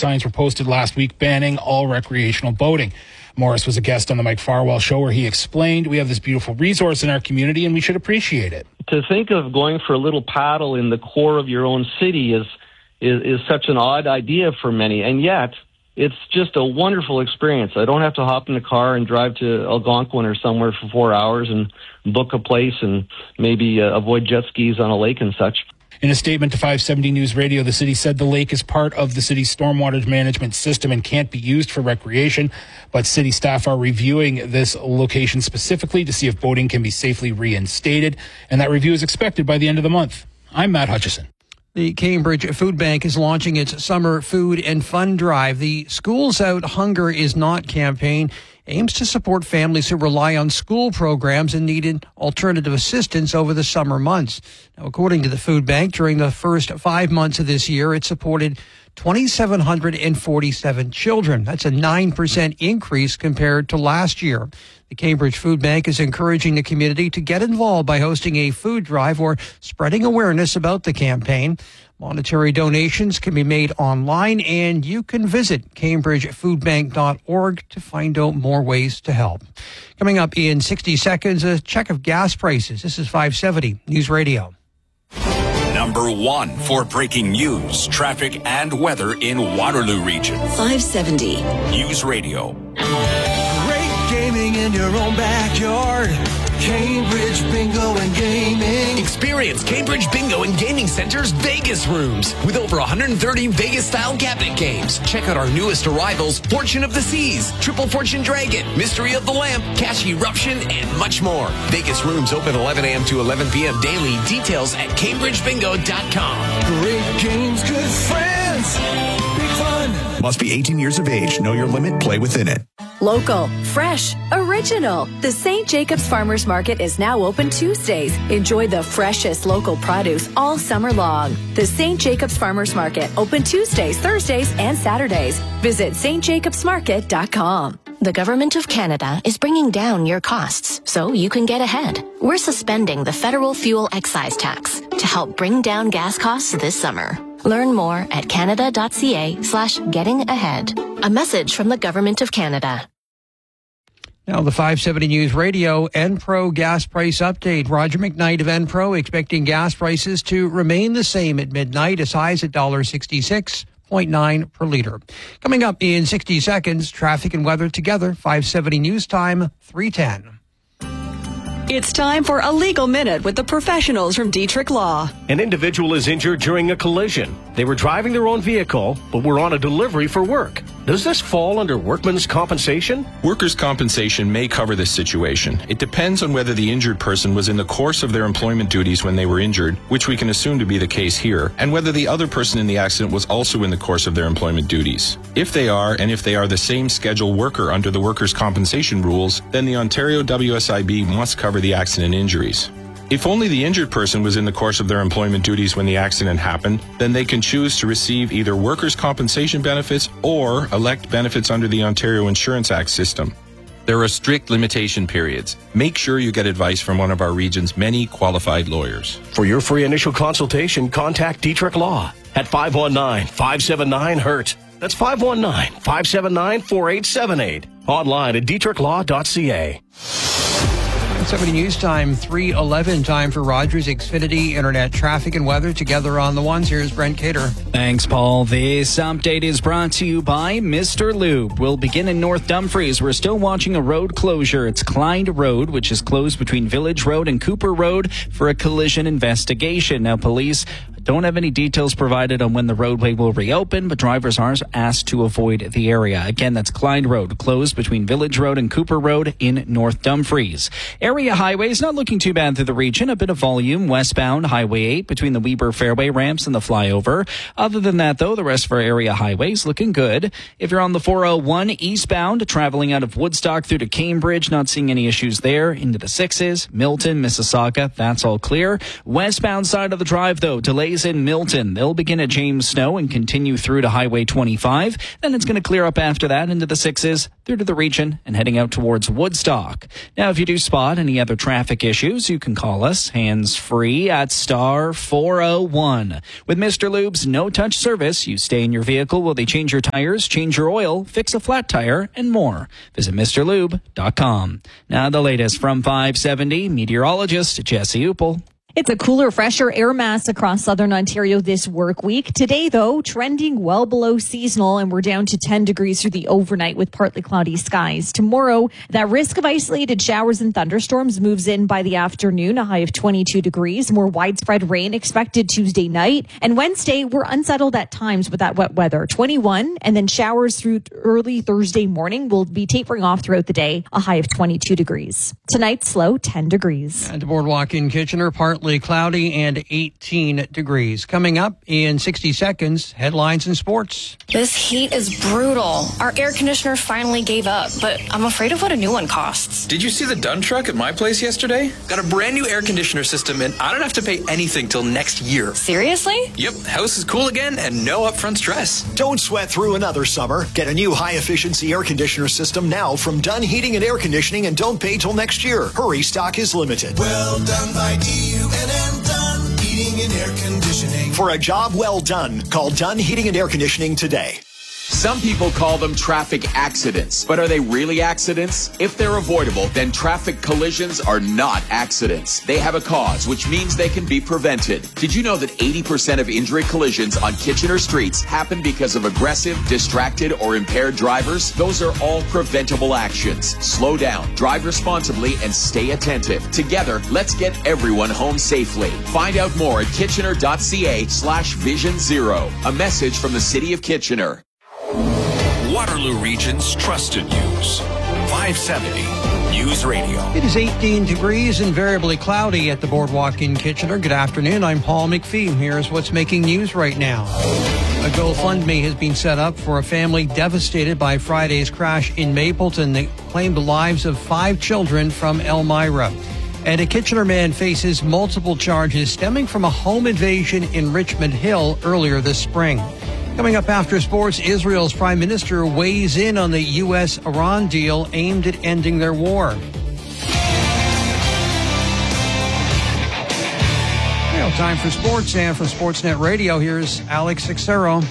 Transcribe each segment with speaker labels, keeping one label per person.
Speaker 1: signs were posted last week banning all recreational boating. Morris was a guest on the Mike Farwell Show where he explained, we have this beautiful resource in our community and we should appreciate it.
Speaker 2: To think of going for a little paddle in the core of your own city is such an odd idea for many, and yet it's just a wonderful experience. I don't have to hop in a car and drive to Algonquin or somewhere for 4 hours and book a place and maybe avoid jet skis on a lake and such.
Speaker 1: In a statement to 570 News Radio, the city said the lake is part of the city's stormwater management system and can't be used for recreation, but city staff are reviewing this location specifically to see if boating can be safely reinstated, and that review is expected by the end of the month. I'm Matt Hutchison.
Speaker 3: The Cambridge Food Bank is launching its summer food and fun drive. The Schools Out Hunger Is Not campaign aims to support families who rely on school programs and needed alternative assistance over the summer months. Now, according to the food bank, during the first 5 months of this year, it supported 2,747 children. That's a 9% increase compared to last year. The Cambridge Food Bank is encouraging the community to get involved by hosting a food drive or spreading awareness about the campaign. Monetary donations can be made online, and you can visit cambridgefoodbank.org to find out more ways to help. Coming up in 60 seconds, a check of gas prices. This is 570 News Radio.
Speaker 4: Number 1 for breaking news, traffic, and weather in Waterloo Region.
Speaker 5: 570
Speaker 4: News Radio.
Speaker 6: Great gaming in your own backyard. Cambridge Bingo and Gaming.
Speaker 7: Experience Cambridge Bingo and Gaming Center's Vegas rooms with over 130 Vegas-style cabinet games. Check out our newest arrivals, Fortune of the Seas, Triple Fortune Dragon, Mystery of the Lamp, Cash Eruption, and much more. Vegas rooms open 11 a.m. to 11 p.m. daily. Details at CambridgeBingo.com.
Speaker 6: Great games, good friends, big fun.
Speaker 8: Must be 18 years of age. Know your limit. Play within it.
Speaker 9: Local, fresh, original. The St. Jacobs Farmers Market is now open Tuesdays. Enjoy the freshest local produce all summer long. The St. Jacobs Farmers Market, open Tuesdays, Thursdays, and Saturdays. Visit stjacobsmarket.com.
Speaker 5: The Government of Canada is bringing down your costs so you can get ahead. We're suspending the federal fuel excise tax to help bring down gas costs this summer. Learn more at canada.ca/getting-ahead. A message from the Government of Canada.
Speaker 3: Now the 570 News Radio Enpro gas price update. Roger McKnight of Enpro expecting gas prices to remain the same at midnight, as high as $1.66.9 per liter. Coming up in 60 seconds, traffic and weather together. 570 News Time, 3:10.
Speaker 10: It's time for a legal minute with the professionals from Dietrich Law.
Speaker 11: An individual is injured during a collision. They were driving their own vehicle, but were on a delivery for work. Does this fall under workman's compensation?
Speaker 12: Workers' compensation may cover this situation. It depends on whether the injured person was in the course of their employment duties when they were injured, which we can assume to be the case here, and whether the other person in the accident was also in the course of their employment duties. If they are, and if they are the same schedule worker under the workers' compensation rules, then the Ontario WSIB must cover the accident injuries. If only the injured person was in the course of their employment duties when the accident happened, then they can choose to receive either workers' compensation benefits or elect benefits under the Ontario Insurance Act system. There are strict limitation periods. Make sure you get advice from one of our region's many qualified lawyers.
Speaker 11: For your free initial consultation, contact Dietrich Law at 519-579-HURT. That's 519-579-4878. Online at dietrichlaw.ca.
Speaker 3: 70 News Time, 3:11. Time for Rogers Xfinity Internet traffic and weather together on the ones. Here's Brent Cater.
Speaker 13: Thanks, Paul. This update is brought to you by Mr. Lube. We'll begin in North Dumfries. We're still watching a road closure. It's Clyde Road, which is closed between Village Road and Cooper Road for a collision investigation. Now, police don't have any details provided on when the roadway will reopen, but drivers are asked to avoid the area. Again, that's Clyde Road, closed between Village Road and Cooper Road in North Dumfries. Area highways not looking too bad through the region. A bit of volume westbound Highway 8 between the Weber Fairway ramps and the flyover. Other than that, though, the rest of our area highways looking good. If you're on the 401 eastbound, traveling out of Woodstock through to Cambridge, not seeing any issues there. Into the 6s, Milton, Mississauga, that's all clear. Westbound side of the drive, though, delays delays in Milton. They'll begin at James Snow and continue through to Highway 25. Then it's going to clear up after that into the 6s, through to the region, and heading out towards Woodstock. Now, if you do spot any other traffic issues, you can call us hands-free at star 401. With Mr. Lube's no-touch service, you stay in your vehicle while they change your tires, change your oil, fix a flat tire, and more. Visit MrLube.com. Now the latest from 570, meteorologist Jesse Upel.
Speaker 14: It's a cooler, fresher air mass across southern Ontario this work week. Today, though, trending well below seasonal, and we're down to 10 degrees through the overnight with partly cloudy skies. Tomorrow, that risk of isolated showers and thunderstorms moves in by the afternoon, a high of 22 degrees. More widespread rain expected Tuesday night. And Wednesday, we're unsettled at times with that wet weather, 21, and then showers through early Thursday morning will be tapering off throughout the day, a high of 22 degrees. Tonight's low, 10 degrees.
Speaker 3: And the boardwalk in Kitchener, partly cloudy and 18 degrees. Coming up in 60 seconds, headlines and sports.
Speaker 15: This heat is brutal. Our air conditioner finally gave up, but I'm afraid of what a new one costs.
Speaker 16: Did you see the Dunn truck at my place yesterday? Got a brand new air conditioner system, and I don't have to pay anything till next year.
Speaker 15: Seriously?
Speaker 16: Yep, house is cool again and no upfront stress.
Speaker 17: Don't sweat through another summer. Get a new high-efficiency air conditioner system now from Dunn Heating and Air Conditioning, and don't pay till next year. Hurry, stock is limited.
Speaker 6: Well done by DUNN Dunn Heating and Air Conditioning.
Speaker 17: For a job well done, call Dunn Heating and Air Conditioning today.
Speaker 18: Some people call them traffic accidents, but are they really accidents? If they're avoidable, then traffic collisions are not accidents. They have a cause, which means they can be prevented. Did you know that 80% of injury collisions on Kitchener streets happen because of aggressive, distracted, or impaired drivers? Those are all preventable actions. Slow down, drive responsibly, and stay attentive. Together, let's get everyone home safely. Find out more at kitchener.ca/Vision Zero. A message from the City of Kitchener.
Speaker 4: Waterloo Region's trusted news. 570 News Radio.
Speaker 3: It is 18 degrees and variably cloudy at the boardwalk in Kitchener. Good afternoon. I'm Paul McPhee. Here's what's making news right now. A GoFundMe has been set up for a family devastated by Friday's crash in Mapleton that claimed the lives of 5 children from Elmira. And a Kitchener man faces multiple charges stemming from a home invasion in Richmond Hill earlier this spring. Coming up after sports, Israel's prime minister weighs in on the U.S.-Iran deal aimed at ending their war. Well, time for sports, and from Sportsnet Radio, here's Alex Xero.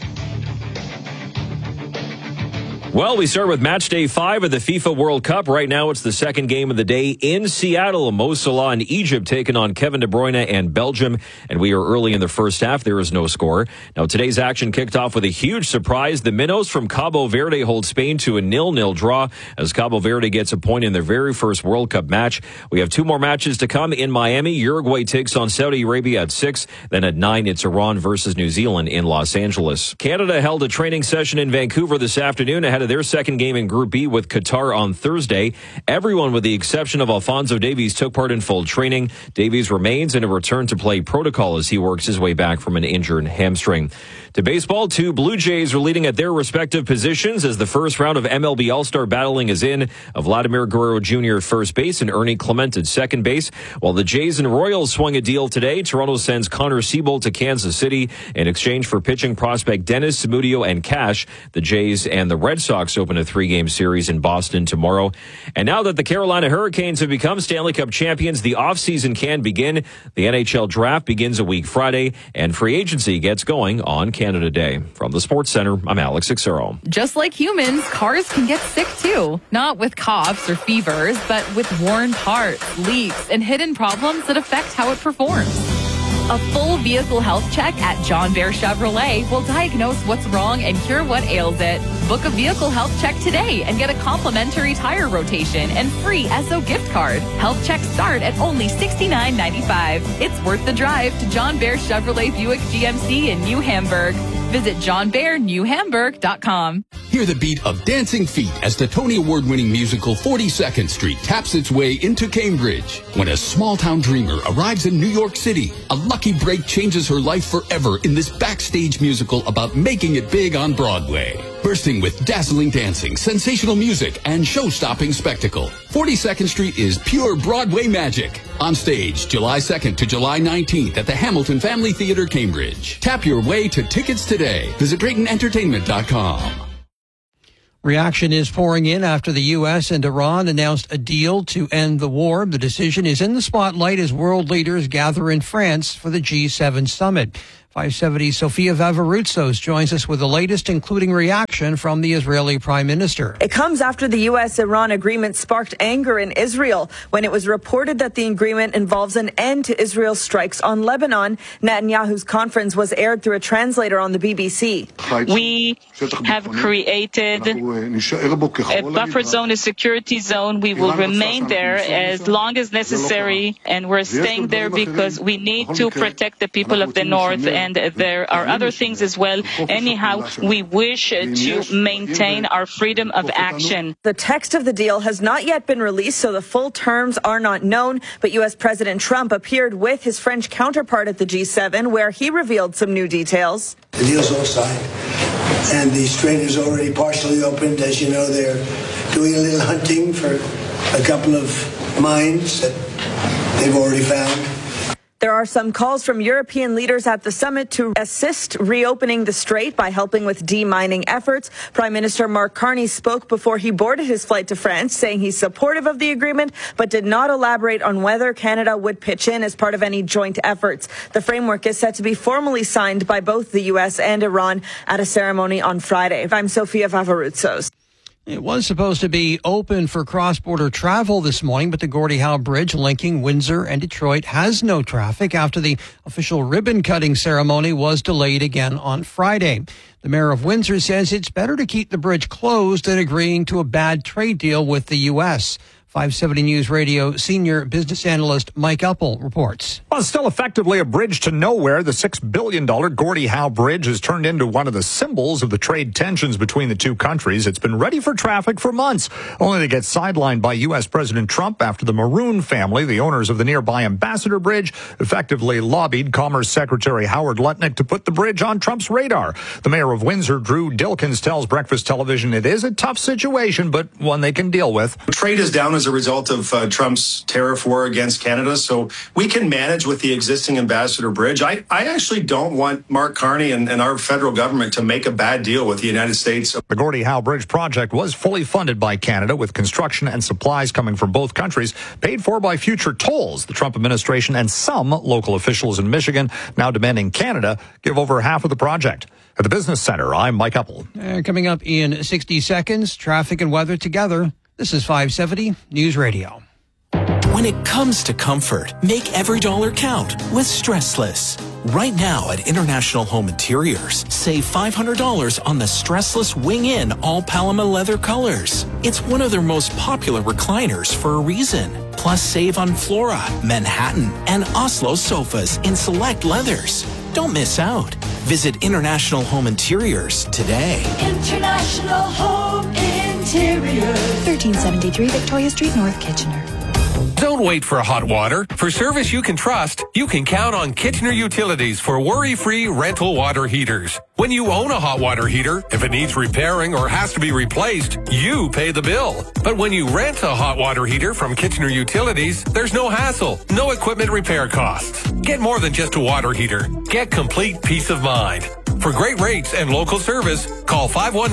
Speaker 19: Well, we start with match day 5 of the FIFA World Cup. Right now, it's the second game of the day in Seattle. Mo Salah and Egypt taking on Kevin De Bruyne and Belgium. And we are early in the first half. There is no score. Now, today's action kicked off with a huge surprise. The Minnows from Cabo Verde hold Spain to a 0-0 draw as Cabo Verde gets a point in their very first World Cup match. We have 2 more matches to come in Miami. Uruguay takes on Saudi Arabia at 6. Then at 9, it's Iran versus New Zealand in Los Angeles. Canada held a training session in Vancouver this afternoon ahead of their second game in Group B with Qatar on Thursday. Everyone with the exception of Alphonso Davies took part in full training. Davies remains in a return-to-play protocol as he works his way back from an injured hamstring. To baseball, 2 Blue Jays are leading at their respective positions as the first round of MLB All-Star battling is in. Vladimir Guerrero Jr. at first base and Ernie Clement at second base. While the Jays and Royals swung a deal today, Toronto sends Connor Siebold to Kansas City in exchange for pitching prospect Dennis Zamudio and cash. The Jays and the Red Sox open a 3-game series in Boston tomorrow. And now that the Carolina Hurricanes have become Stanley Cup champions, the offseason can begin. The NHL draft begins a week Friday, and free agency gets going on Canada Day. From the Sports Center, I'm Alex Xero.
Speaker 20: Just like humans, cars can get sick too. Not with coughs or fevers, but with worn parts, leaks, and hidden problems that affect how it performs. A full vehicle health check at John Bear Chevrolet will diagnose what's wrong and cure what ails it. Book a vehicle health check today and get a complimentary tire rotation and free Esso gift card. Health checks start at only $69.95. It's worth the drive to John Bear Chevrolet Buick GMC in New Hamburg. Visit johnbearnewhamburg.com.
Speaker 21: Hear the beat of Dancing Feet as the Tony Award-winning musical 42nd Street taps its way into Cambridge. When a small-town dreamer arrives in New York City, a lucky break changes her life forever in this backstage musical about making it big on Broadway. bursting with dazzling dancing, sensational music, and show-stopping spectacle. 42nd Street is pure Broadway magic. On stage, July 2nd to July 19th at the Hamilton Family Theatre, Cambridge. Tap your way to tickets today. Visit DraytonEntertainment.com.
Speaker 3: Reaction is pouring in after the U.S. and Iran announced a deal to end the war. The decision is in the spotlight as world leaders gather in France for the G7 summit. 570 Sofia Vavaroutsos joins us with the latest, including reaction from the Israeli Prime Minister.
Speaker 2: It comes after the U.S.-Iran agreement sparked anger in Israel when it was reported that the agreement involves an end to Israel's strikes on Lebanon. Netanyahu's conference was aired through a translator on the BBC.
Speaker 22: We have created a buffer zone, a security zone. We will remain there as long as necessary, and we're staying there because we need to protect the people of the north. And there are other things as well. Anyhow, we wish to maintain our freedom of action.
Speaker 2: The text of the deal has not yet been released, so the full terms are not known. But U.S. President Trump appeared with his French counterpart at the G7, where he revealed some new details.
Speaker 23: The deal's all signed, and the strait is already partially opened. As you know, they're doing a little hunting for a couple of mines that they've already found.
Speaker 2: There are some calls from European leaders at the summit to assist reopening the strait by helping with demining efforts. Prime Minister Mark Carney spoke before he boarded his flight to France, saying he's supportive of the agreement, but did not elaborate on whether Canada would pitch in as part of any joint efforts. The framework is set to be formally signed by both the U.S. and Iran at a ceremony on Friday. I'm Sofia Vavaroutsos.
Speaker 3: It was supposed to be open for cross-border travel this morning, but the Gordie Howe Bridge linking Windsor and Detroit has no traffic after the official ribbon-cutting ceremony was delayed again on Friday. The mayor of Windsor says it's better to keep the bridge closed than agreeing to a bad trade deal with the U.S. 570 News Radio senior business analyst Mike Uppel reports.
Speaker 24: Well, it's still effectively a bridge to nowhere. The $6 billion Gordie Howe Bridge has turned into one of the symbols of the trade tensions between the two countries. It's been ready for traffic for months, only to get sidelined by U.S. President Trump after the Maroon family, the owners of the nearby Ambassador Bridge, effectively lobbied Commerce Secretary Howard Lutnick to put the bridge on Trump's radar. The mayor of Windsor, Drew Dilkins, tells Breakfast Television it is a tough situation, but one they can deal with.
Speaker 25: Trade is down as a result of Trump's tariff war against Canada, so we can manage with the existing Ambassador Bridge. I actually don't want Mark Carney and our federal government to make a bad deal with the United States.
Speaker 24: The Gordie Howe Bridge project was fully funded by Canada, with construction and supplies coming from both countries, paid for by future tolls. The Trump administration and some local officials in Michigan now demanding Canada give over half of the project. At the Business Center, I'm Mike Uppel.
Speaker 3: Coming up in 60 seconds, traffic and weather together. This is 570 News Radio.
Speaker 26: When it comes to comfort, make every dollar count with Stressless. Right now at International Home Interiors, save $500 on the Stressless Wing-In all Paloma leather colors. It's one of their most popular recliners for a reason. Plus save on Flora, Manhattan, and Oslo sofas in select leathers. Don't miss out. Visit International Home Interiors today.
Speaker 6: International Home Interiors.
Speaker 27: 1373 Victoria Street, North Kitchener.
Speaker 28: Don't wait for hot water. For service you can trust, you can count on Kitchener Utilities for worry-free rental water heaters. When you own a hot water heater, if it needs repairing or has to be replaced, you pay the bill. But when you rent a hot water heater from Kitchener Utilities, there's no hassle, no equipment repair costs. Get more than just a water heater. Get complete peace of mind. For great rates and local service, call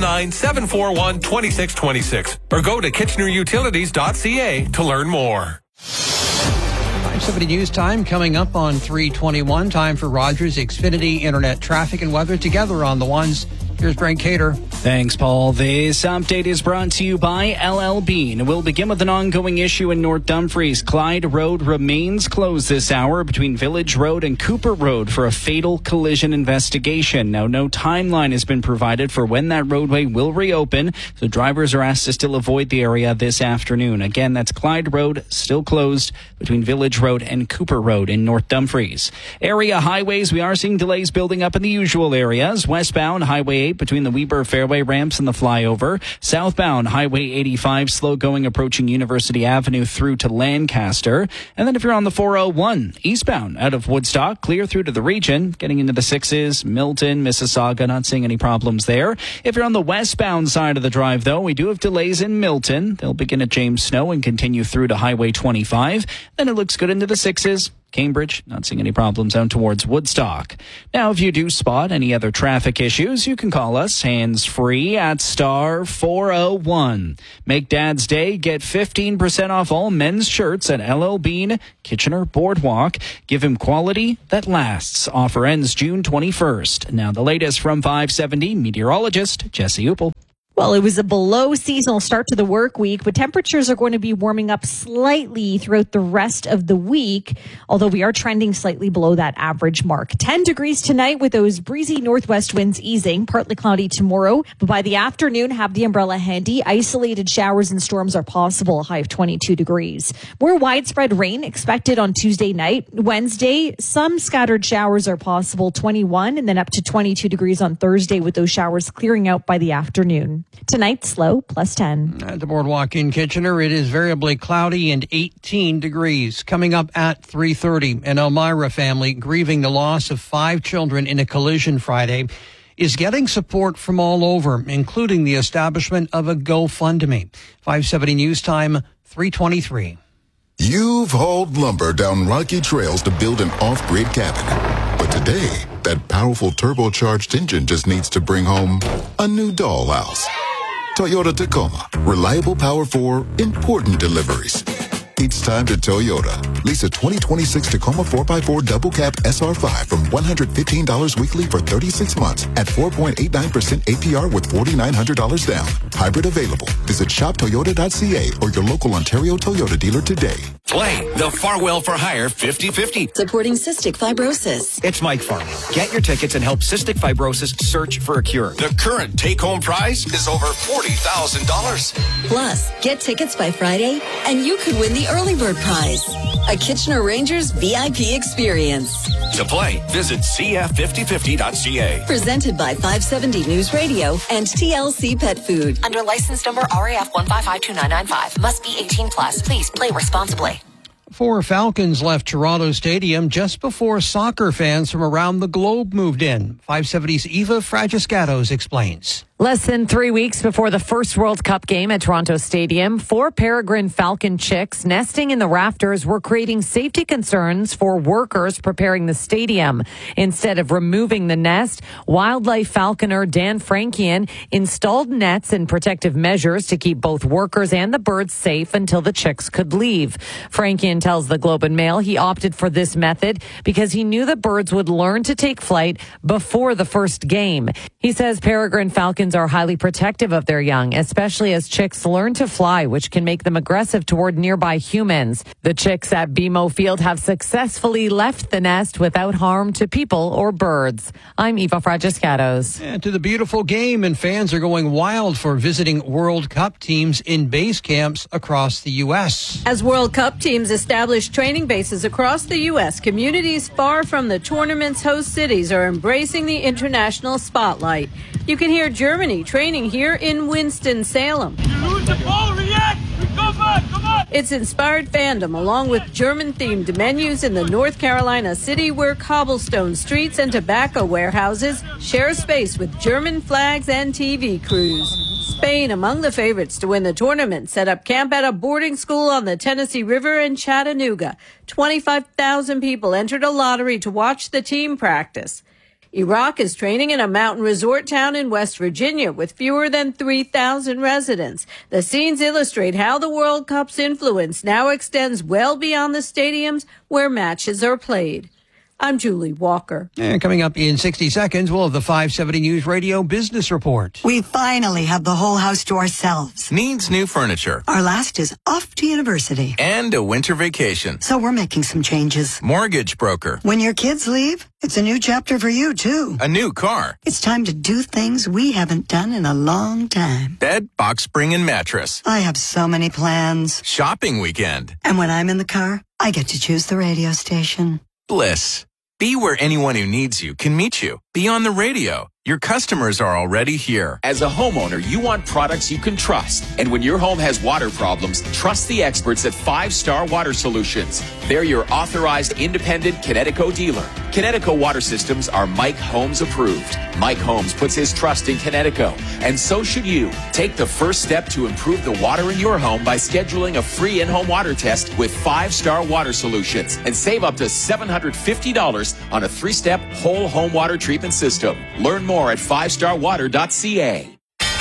Speaker 28: 519-741-2626 or go to kitchenerutilities.ca to learn more.
Speaker 3: 570 News Time coming up on 3:21. Time for Rogers Xfinity Internet traffic and weather together on the ones. Here's Brent Cater.
Speaker 13: Thanks, Paul. This update is brought to you by LL Bean. We'll begin with an ongoing issue in North Dumfries. Clyde Road remains closed this hour between Village Road and Cooper Road for a fatal collision investigation. Now, no timeline has been provided for when that roadway will reopen, so drivers are asked to still avoid the area this afternoon. Again, that's Clyde Road, still closed between Village Road and Cooper Road in North Dumfries. Area highways, we are seeing delays building up in the usual areas. Westbound Highway 8 shape between the Weber Fairway ramps and the flyover. Southbound Highway 85, slow going approaching University Avenue through to Lancaster. And then if you're on the 401, eastbound out of Woodstock, clear through to the region. Getting into the 6s, Milton, Mississauga, not seeing any problems there. If you're on the westbound side of the drive, though, we do have delays in Milton. They'll begin at James Snow and continue through to Highway 25. Then it looks good into the 6s. Cambridge, not seeing any problems out towards Woodstock. Now, if you do spot any other traffic issues, you can call us hands-free at star 401. Make Dad's Day. Get 15% off all men's shirts at LL Bean, Kitchener Boardwalk. Give him quality that lasts. Offer ends June 21st. Now, the latest from 570 meteorologist Jesse Uppel.
Speaker 14: Well, it was a below seasonal start to the work week, but temperatures are going to be warming up slightly throughout the rest of the week, although we are trending slightly below that average mark. 10 degrees tonight with those breezy northwest winds easing, partly cloudy tomorrow, but by the afternoon, have the umbrella handy. Isolated showers and storms are possible, a high of 22 degrees. More widespread rain expected on Tuesday night. Wednesday, some scattered showers are possible, 21, and then up to 22 degrees on Thursday with those showers clearing out by the afternoon. Tonight, slow, plus 10.
Speaker 3: At the Boardwalk in Kitchener, it is variably cloudy and 18 degrees. Coming up at 3:30, an Elmira family grieving the loss of 5 children in a collision Friday is getting support from all over, including the establishment of a GoFundMe. 570 News Time, 3:23.
Speaker 1: You've hauled lumber down rocky trails to build an off-grid cabin. But today, that powerful turbocharged engine just needs to bring home a new dollhouse. Toyota Tacoma. Reliable power for important deliveries. It's time to Toyota. Lease a 2026 Tacoma 4x4 double cab SR5 from $115 weekly for 36 months at 4.89% APR with $4,900 down. Hybrid available. Visit shoptoyota.ca or your local Ontario Toyota dealer today.
Speaker 4: Play the Farwell for Hire 50-50.
Speaker 5: Supporting cystic fibrosis.
Speaker 7: It's Mike Farwell. Get your tickets and help cystic fibrosis search for a cure.
Speaker 4: The current take-home prize is over $40,000.
Speaker 5: Plus, get tickets by Friday, and you could win the early bird prize, a Kitchener Rangers VIP experience.
Speaker 4: To play, visit cf5050.ca.
Speaker 5: Presented by 570 News Radio and TLC Pet Food.
Speaker 8: Under license number RAF 1552995. Must be 18 plus. Please play responsibly.
Speaker 3: 4 Falcons left Toronto Stadium just before soccer fans from around the globe moved in. 570's Eva Fragiscatos explains.
Speaker 9: Less than 3 weeks before the first World Cup game at Toronto Stadium, 4 peregrine falcon chicks nesting in the rafters were creating safety concerns for workers preparing the stadium. Instead of removing the nest, wildlife falconer Dan Frankian installed nets and protective measures to keep both workers and the birds safe until the chicks could leave. Frankian tells the Globe and Mail he opted for this method because he knew the birds would learn to take flight before the first game. He says peregrine falcons are highly protective of their young, especially as chicks learn to fly, which can make them aggressive toward nearby humans. The chicks at BMO Field have successfully left the nest without harm to people or birds. I'm Eva Fragiscatos.
Speaker 3: And to the beautiful game, and fans are going wild for visiting World Cup teams in base camps across the U.S.
Speaker 10: As World Cup teams establish training bases across the U.S., communities far from the tournament's host cities are embracing the international spotlight. You can hear Germany training here in Winston-Salem. It's inspired fandom along with German-themed menus in the North Carolina city where cobblestone streets and tobacco warehouses share space with German flags and TV crews. Spain, among the favorites to win the tournament, set up camp at a boarding school on the Tennessee River in Chattanooga. 25,000 people entered a lottery to watch the team practice. Iraq is training in a mountain resort town in West Virginia with fewer than 3,000 residents. The scenes illustrate how the World Cup's influence now extends well beyond the stadiums where matches are played. I'm Julie Walker.
Speaker 3: And coming up in 60 seconds, we'll have the 570 News Radio Business Report.
Speaker 11: We finally have the whole house to ourselves.
Speaker 12: Needs new furniture.
Speaker 11: Our last is off to university.
Speaker 12: And a winter vacation.
Speaker 11: So we're making some changes.
Speaker 12: Mortgage broker.
Speaker 11: When your kids leave, it's a new chapter for you, too.
Speaker 12: A new car.
Speaker 11: It's time to do things we haven't done in a long time.
Speaker 12: Bed, box spring, and mattress.
Speaker 11: I have so many plans.
Speaker 12: Shopping weekend.
Speaker 11: And when I'm in the car, I get to choose the radio station.
Speaker 12: Bliss. Be where anyone who needs you can meet you. Be on the radio. Your customers are already here.
Speaker 15: As a homeowner, you want products you can trust. And when your home has water problems, trust the experts at 5 Star Water Solutions. They're your authorized independent Connecticut dealer. Connecticut Water Systems are Mike Holmes approved. Mike Holmes puts his trust in Connecticut, and so should you. Take the first step to improve the water in your home by scheduling a free in-home water test with 5 Star Water Solutions and save up to $750 on a 3-step whole home water treatment system. Learn more at 5starwater.ca.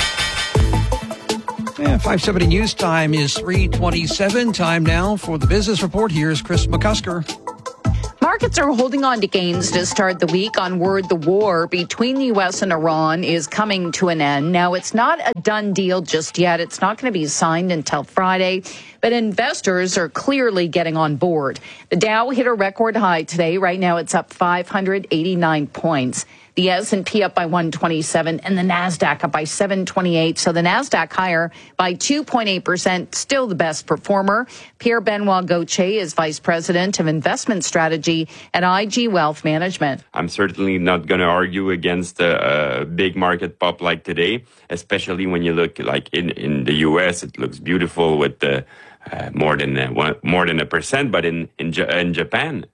Speaker 3: 570 News Time is 3:27. Time now for the business report. Here's Chris McCusker.
Speaker 16: Markets are holding on to gains to start the week on word the war between the U.S. and Iran is coming to an end. Now, it's not a done deal just yet. It's not going to be signed until Friday, but investors are clearly getting on board. The Dow hit a record high today. Right now, it's up 589 points. The S&P up by 127 and the NASDAQ up by 728. So the NASDAQ higher by 2.8%, still the best performer. Pierre-Benoit Gauthier is Vice President of Investment Strategy at IG Wealth Management.
Speaker 17: I'm certainly not going to argue against a big market pop like today, especially when you look like in the U.S. It looks beautiful with the more than 1%, but in Japan,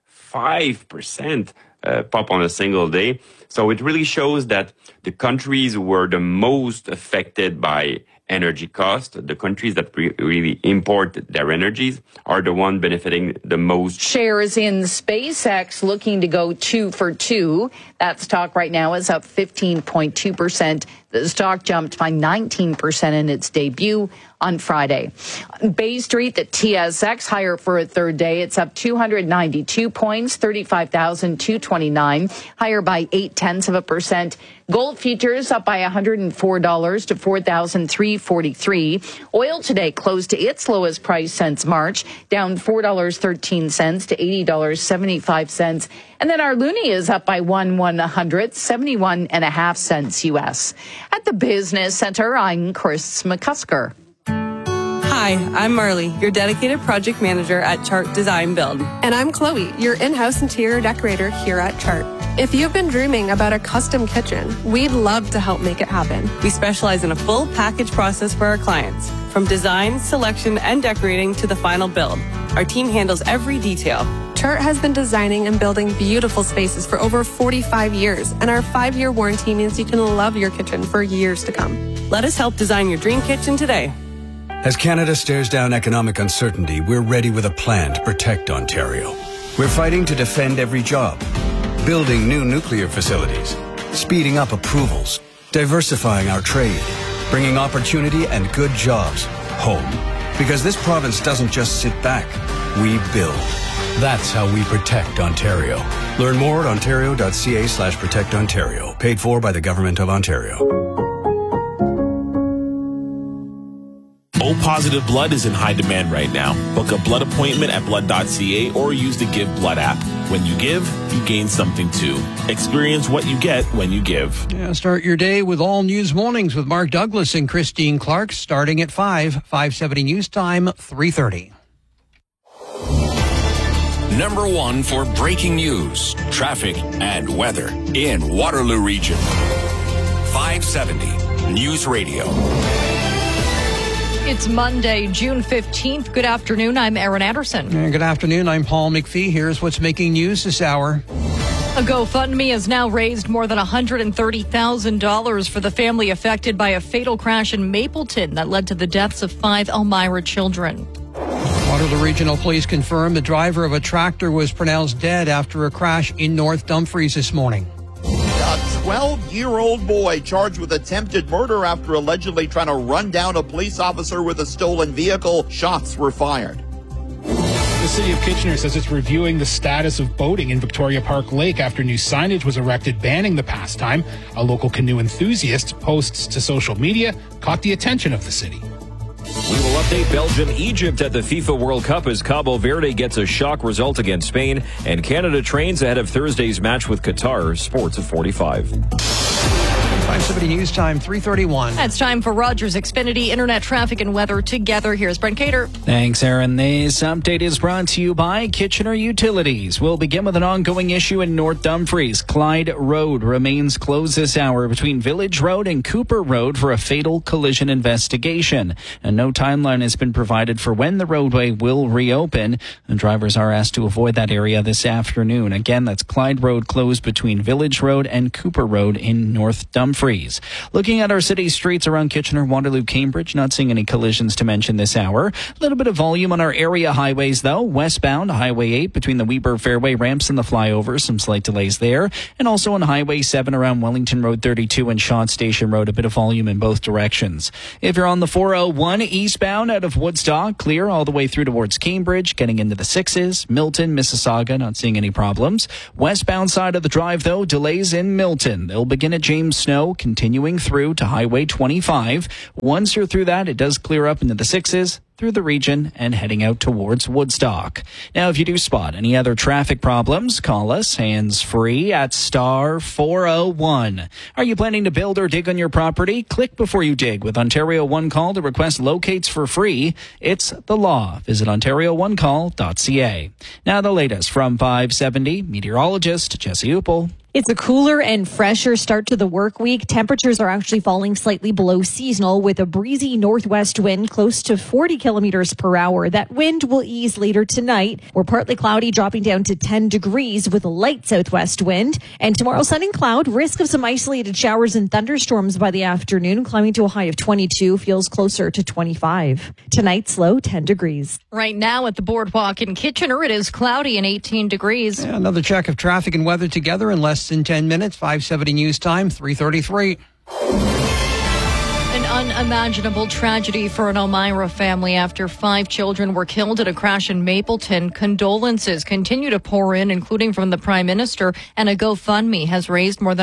Speaker 17: 5% pop on a single day. So it really shows that the countries were the most affected by energy cost. The countries that really import their energies are the one benefiting the most.
Speaker 16: Shares in SpaceX looking to go 2 for 2. That stock right now is up 15.2%. The stock jumped by 19% in its debut on Friday. Bay Street, the TSX higher for a third day. It's up 292 points, 35,229, higher by 0.8%. Gold futures up by $104 to $4,343. Oil today closed to its lowest price since March, down $4.13 to $80.75. And then our loonie is up by 1/100, 71.5 cents U.S. At the Business Center, I'm Chris McCusker.
Speaker 18: Hi, I'm Marley, your dedicated project manager at Chart Design Build.
Speaker 19: And I'm Chloe, your in-house interior decorator here at Chart. If you've been dreaming about a custom kitchen, we'd love to help make it happen.
Speaker 18: We specialize in a full package process for our clients, from design, selection, and decorating to the final build. Our team handles every detail.
Speaker 19: Chart has been designing and building beautiful spaces for over 45 years, and our 5-year warranty means you can love your kitchen for years to come.
Speaker 18: Let us help design your dream kitchen today.
Speaker 20: As Canada stares down economic uncertainty, we're ready with a plan to protect Ontario. We're fighting to defend every job, building new nuclear facilities, speeding up approvals, diversifying our trade, bringing opportunity and good jobs home. Because this province doesn't just sit back, we build. That's how we protect Ontario. Learn more at ontario.ca/protectontario. Paid for by the Government of Ontario.
Speaker 21: O positive blood is in high demand right now. Book a blood appointment at blood.ca or use the Give Blood app. When you give, you gain something too. Experience what you get when you give.
Speaker 3: Yeah, start your day with All News Mornings with Mark Douglas and Christine Clark starting at 5:70 News Time, 3:30.
Speaker 4: Number 1 for breaking news, traffic, and weather in Waterloo Region. 570 News Radio.
Speaker 9: It's Monday, June 15th. Good afternoon. I'm Erin Anderson.
Speaker 3: And good afternoon. I'm Paul McPhee. Here's what's making news this hour.
Speaker 9: A GoFundMe has now raised more than $130,000 for the family affected by a fatal crash in Mapleton that led to the deaths of 5 Elmira children.
Speaker 3: Waterloo Regional Police confirmed the driver of a tractor was pronounced dead after a crash in North Dumfries this morning.
Speaker 22: A 12-year-old boy charged with attempted murder after allegedly trying to run down a police officer with a stolen vehicle. Shots were fired.
Speaker 29: The city of Kitchener says it's reviewing the status of boating in Victoria Park Lake after new signage was erected banning the pastime. A local canoe enthusiast posts to social media caught the attention of the city.
Speaker 30: We will update Belgium-Egypt at the FIFA World Cup as Cabo Verde gets a shock result against Spain, and Canada trains ahead of Thursday's match with Qatar. Sports at 45.
Speaker 3: 570 News Time, 3:31.
Speaker 2: It's time for Rogers Xfinity Internet Traffic and Weather together. Here's Brent Cater.
Speaker 6: Thanks, Aaron. This update is brought to you by Kitchener Utilities. We'll begin with an ongoing issue in North Dumfries. Clyde Road remains closed this hour between Village Road and Cooper Road for a fatal collision investigation. And no timeline has been provided for when the roadway will reopen. And drivers are asked to avoid that area this afternoon. Again, that's Clyde Road closed between Village Road and Cooper Road in North Dumfries. Looking at our city streets around Kitchener, Waterloo, Cambridge, not seeing any collisions to mention this hour. A little bit of volume on our area highways, though. Westbound, Highway 8 between the Weber Fairway ramps and the flyover, some slight delays there. And also on Highway 7 around Wellington Road 32 and Shot Station Road, a bit of volume in both directions. If you're on the 401 eastbound out of Woodstock, clear all the way through towards Cambridge, getting into the 6s. Milton, Mississauga, not seeing any problems. Westbound side of the drive, though, delays in Milton. They'll begin at James Snow, continuing through to Highway 25. Once you're through that, it does clear up into the 6s. Through the region and heading out towards Woodstock. Now, if you do spot any other traffic problems, call us hands-free at star 401. Are you planning to build or dig on your property? Click before you dig with Ontario One Call to request locates for free. It's the law. Visit OntarioOneCall.ca. Now, the latest from 570, meteorologist Jesse Uppel.
Speaker 13: It's a cooler and fresher start to the work week. Temperatures are actually falling slightly below seasonal with a breezy northwest wind close to 40 kilometers per hour. That wind will ease later tonight. We're partly cloudy, dropping down to 10 degrees with a light southwest wind. And tomorrow, sun and cloud, risk of some isolated showers and thunderstorms by the afternoon, climbing to a high of 22, feels closer to 25. Tonight's low, 10 degrees.
Speaker 2: Right now at the Boardwalk in Kitchener, it is cloudy and 18 degrees.
Speaker 3: Yeah, another check of traffic and weather together in less than 10 minutes. 570 News Time, 3:33.
Speaker 2: An unimaginable tragedy for an Elmira family after 5 children were killed in a crash in Mapleton. Condolences continue to pour in, including from the Prime Minister, and a GoFundMe has raised more than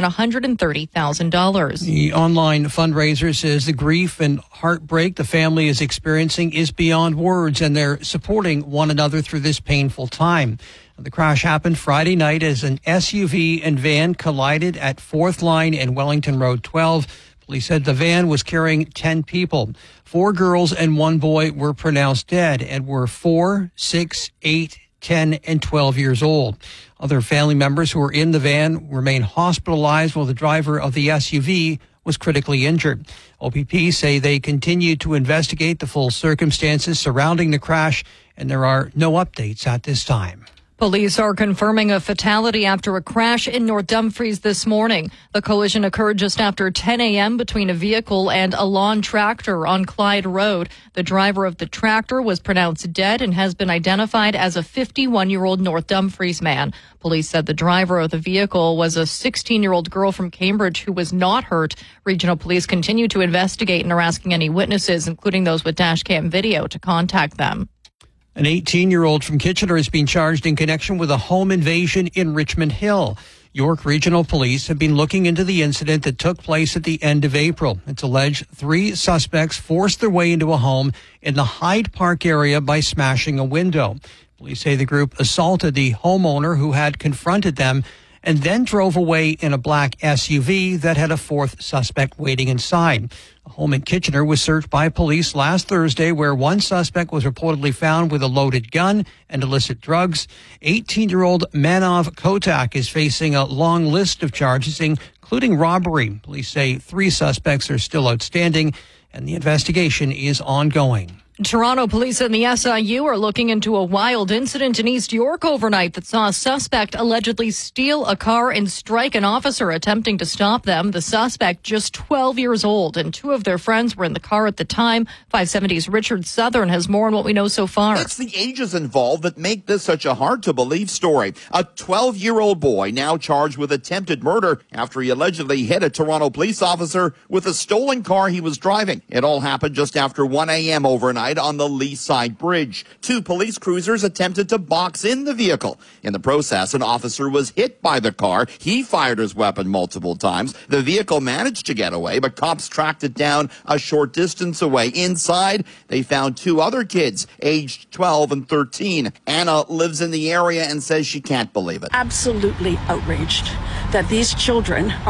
Speaker 2: $130,000.
Speaker 3: The online fundraiser says the grief and heartbreak the family is experiencing is beyond words, and they're supporting one another through this painful time. The crash happened Friday night as an SUV and van collided at 4th Line and Wellington Road 12. Police said the van was carrying 10 people. 4 girls and 1 boy were pronounced dead and were 4, 6, 8, 10, and 12 years old. Other family members who were in the van remain hospitalized while the driver of the SUV was critically injured. OPP say they continue to investigate the full circumstances surrounding the crash, and there are no updates at this time.
Speaker 2: Police are confirming a fatality after a crash in North Dumfries this morning. The collision occurred just after 10 a.m. between a vehicle and a lawn tractor on Clyde Road. The driver of the tractor was pronounced dead and has been identified as a 51-year-old North Dumfries man. Police said the driver of the vehicle was a 16-year-old girl from Cambridge who was not hurt. Regional police continue to investigate and are asking any witnesses, including those with dashcam video, to contact them.
Speaker 3: An 18-year-old from Kitchener is being charged in connection with a home invasion in Richmond Hill. York Regional Police have been looking into the incident that took place at the end of April. It's alleged 3 suspects forced their way into a home in the Hyde Park area by smashing a window. Police say the group assaulted the homeowner who had confronted them and then drove away in a black SUV that had a 4th suspect waiting inside. A home in Kitchener was searched by police last Thursday, where 1 suspect was reportedly found with a loaded gun and illicit drugs. 18-year-old Manav Kotak is facing a long list of charges, including robbery. Police say 3 suspects are still outstanding, and the investigation is ongoing.
Speaker 2: Toronto police and the SIU are looking into a wild incident in East York overnight that saw a suspect allegedly steal a car and strike an officer attempting to stop them. The suspect, just 12 years old, and 2 of their friends were in the car at the time. 570's Richard Southern has more on what we know so far.
Speaker 22: It's the ages involved that make this such a hard-to-believe story. A 12-year-old boy now charged with attempted murder after he allegedly hit a Toronto police officer with a stolen car he was driving. It all happened just after 1 a.m. overnight on the Lee Side Bridge. 2 police cruisers attempted to box in the vehicle. In the process, an officer was hit by the car. He fired his weapon multiple times. The vehicle managed to get away, but cops tracked it down a short distance away. Inside, they found 2 other kids, aged 12 and 13. Anna lives in the area and says she can't believe it.
Speaker 14: Absolutely outraged that these children are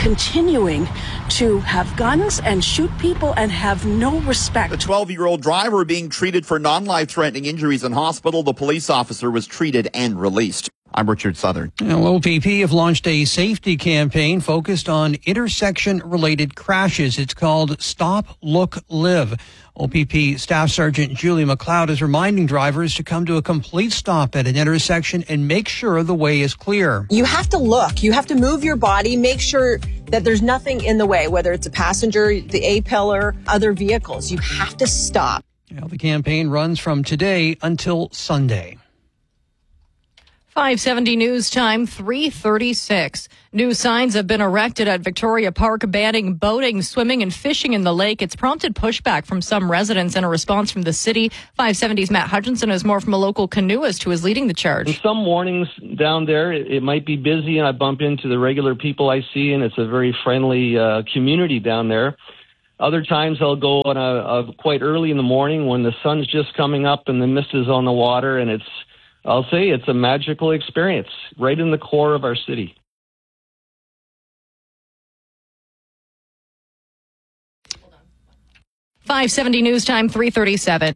Speaker 1: continuing to have guns and shoot people and have no respect.
Speaker 22: The 12-year-old driver being treated for non-life-threatening injuries in hospital. The police officer was treated and released. I'm Richard Southern.
Speaker 3: OPP have launched a safety campaign focused on intersection-related crashes. It's called Stop, Look, Live. OPP Staff Sergeant Julie McLeod is reminding drivers to come to a complete stop at an intersection and make sure the way is clear.
Speaker 5: You have to look. You have to move your body, make sure that there's nothing in the way, whether it's a passenger, the A-pillar, other vehicles. You have to stop.
Speaker 3: The campaign runs from today until Sunday.
Speaker 2: 570 News Time, 3:36. New signs have been erected at Victoria Park banning boating, swimming, and fishing in the lake. It's prompted pushback from some residents and a response from the city. 570's Matt Hutchinson has more from a local canoeist who is leading the charge.
Speaker 7: And some mornings down there, it might be busy, and I bump into the regular people I see, and it's a very friendly community down there. Other times I'll go on a quite early in the morning when the sun's just coming up and the mist is on the water, and I'll say it's a magical experience right in the core of our city.
Speaker 2: Hold on. 570 News Time, 3:37.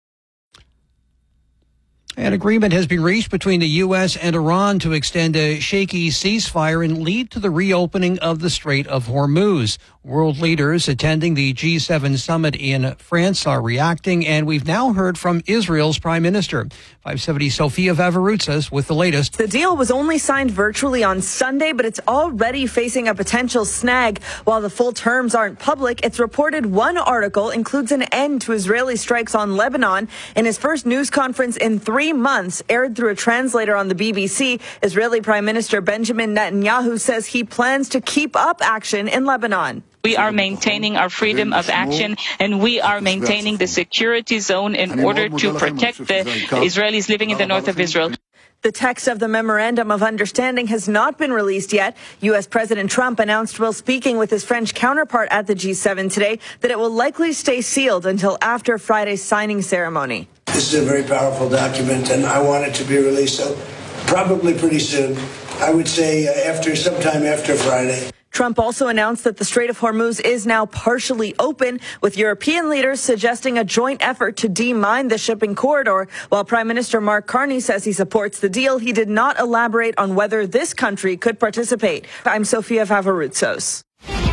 Speaker 3: An agreement has been reached between the U.S. and Iran to extend a shaky ceasefire and lead to the reopening of the Strait of Hormuz. World leaders attending the G7 summit in France are reacting, and we've now heard from Israel's Prime Minister. 570 Sofia Vavaroutsas with the latest.
Speaker 14: The deal was only signed virtually on Sunday, but it's already facing a potential snag. While the full terms aren't public, it's reported one article includes an end to Israeli strikes on Lebanon. In his first news conference in 3 months, aired through a translator on the BBC, Israeli Prime Minister Benjamin Netanyahu says he plans to keep up action in Lebanon.
Speaker 23: We are maintaining our freedom of action, and we are maintaining the security zone in order to protect the Israelis living in the north of Israel.
Speaker 14: The text of the Memorandum of Understanding has not been released yet. U.S. President Trump announced while speaking with his French counterpart at the G7 today that it will likely stay sealed until after Friday's signing ceremony.
Speaker 24: This is a very powerful document, and I want it to be released probably pretty soon. I would say sometime after Friday.
Speaker 14: Trump also announced that the Strait of Hormuz is now partially open, with European leaders suggesting a joint effort to demine the shipping corridor. While Prime Minister Mark Carney says he supports the deal, he did not elaborate on whether this country could participate. I'm Sofia Vavaroutsas.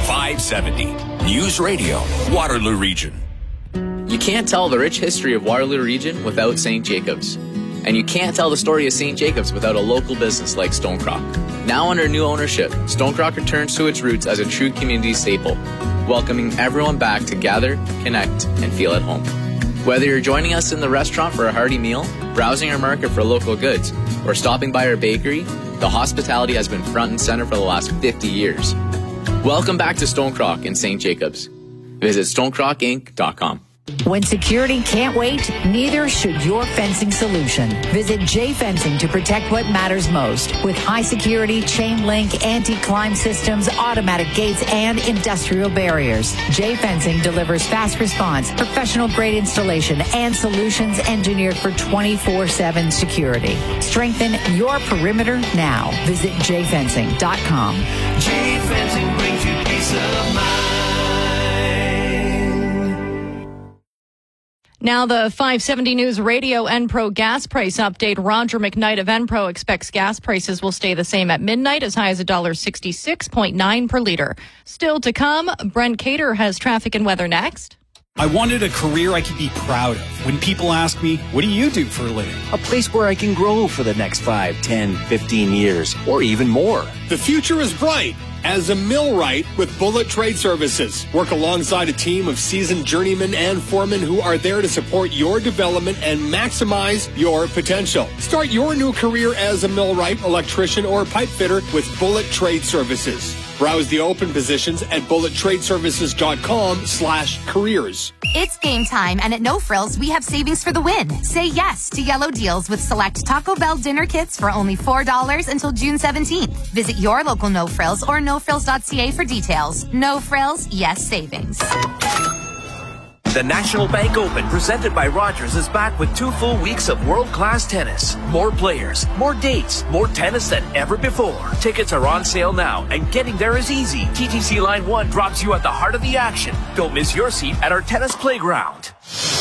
Speaker 4: 570 News Radio, Waterloo Region.
Speaker 25: You can't tell the rich history of Waterloo Region without St. Jacobs. And you can't tell the story of St. Jacobs without a local business like Stonecrock. Now under new ownership, Stonecrock returns to its roots as a true community staple, welcoming everyone back to gather, connect, and feel at home. Whether you're joining us in the restaurant for a hearty meal, browsing our market for local goods, or stopping by our bakery, the hospitality has been front and center for the last 50 years. Welcome back to Stonecrock in St. Jacobs. Visit stonecrockinc.com.
Speaker 26: When security can't wait, neither should your fencing solution. Visit J Fencing to protect what matters most. With high security, chain link, anti-climb systems, automatic gates, and industrial barriers. J Fencing delivers fast response, professional grade installation, and solutions engineered for 24/7 security. Strengthen your perimeter now. Visit jfencing.com.
Speaker 27: J Fencing brings you peace of mind.
Speaker 2: Now the 570 News Radio Enpro gas price update. Roger McKnight of Enpro expects gas prices will stay the same at midnight, as high as $1.66.9 per liter. Still to come, Brent Cater has traffic and weather next.
Speaker 28: I wanted a career I could be proud of. When people ask me, what do you do for a living?
Speaker 31: A place where I can grow for the next 5, 10, 15 years, or even more.
Speaker 32: The future is bright. As a millwright with Bullet Trade Services, work alongside a team of seasoned journeymen and foremen who are there to support your development and maximize your potential. Start your new career as a millwright, electrician, or pipe fitter with Bullet Trade Services. Browse the open positions at bullettradeservices.com/careers.
Speaker 33: It's game time, and at No Frills, we have savings for the win. Say yes to yellow deals with select Taco Bell dinner kits for only $4 until June 17th. Visit your local No Frills or nofrills.ca for details. No Frills, yes savings.
Speaker 8: The National Bank Open, presented by Rogers, is back with 2 full weeks of world-class tennis. More players, more dates, more tennis than ever before. Tickets are on sale now, and getting there is easy. TTC Line 1 drops you at the heart of the action. Don't miss your seat at our tennis playground.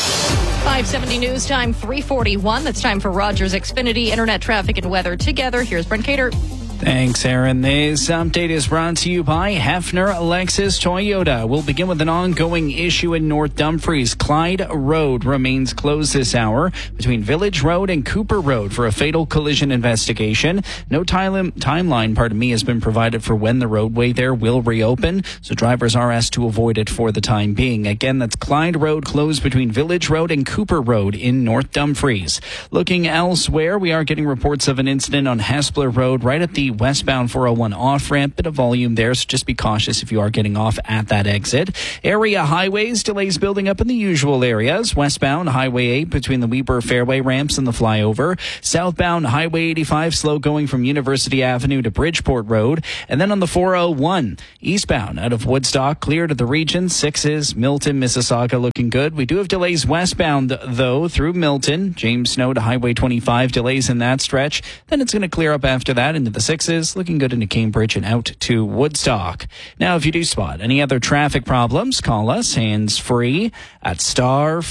Speaker 2: 570 News Time, 3:41. That's time for Rogers Xfinity Internet Traffic and Weather together. Here's Brent Cater.
Speaker 6: Thanks, Aaron. This update is brought to you by Hefner Lexus Toyota. We'll begin with an ongoing issue in North Dumfries. Clyde Road remains closed this hour between Village Road and Cooper Road for a fatal collision investigation. No timeline, has been provided for when the roadway there will reopen, so drivers are asked to avoid it for the time being. Again, that's Clyde Road closed between Village Road and Cooper Road in North Dumfries. Looking elsewhere, we are getting reports of an incident on Hespeler Road right at the westbound 401 off-ramp. Bit of volume there, so just be cautious if you are getting off at that exit. Area highways, delays building up in the usual areas. Westbound Highway 8 between the Weber Fairway ramps and the flyover. Southbound Highway 85 slow going from University Avenue to Bridgeport Road. And then on the 401 eastbound out of Woodstock clear to the region. 6s, Milton, Mississauga looking good. We do have delays westbound though through Milton. James Snow to Highway 25, delays in that stretch. Then it's going to clear up after that into the 6s, looking good into Cambridge and out to Woodstock. Now, if you do spot any other traffic problems, call us hands-free at star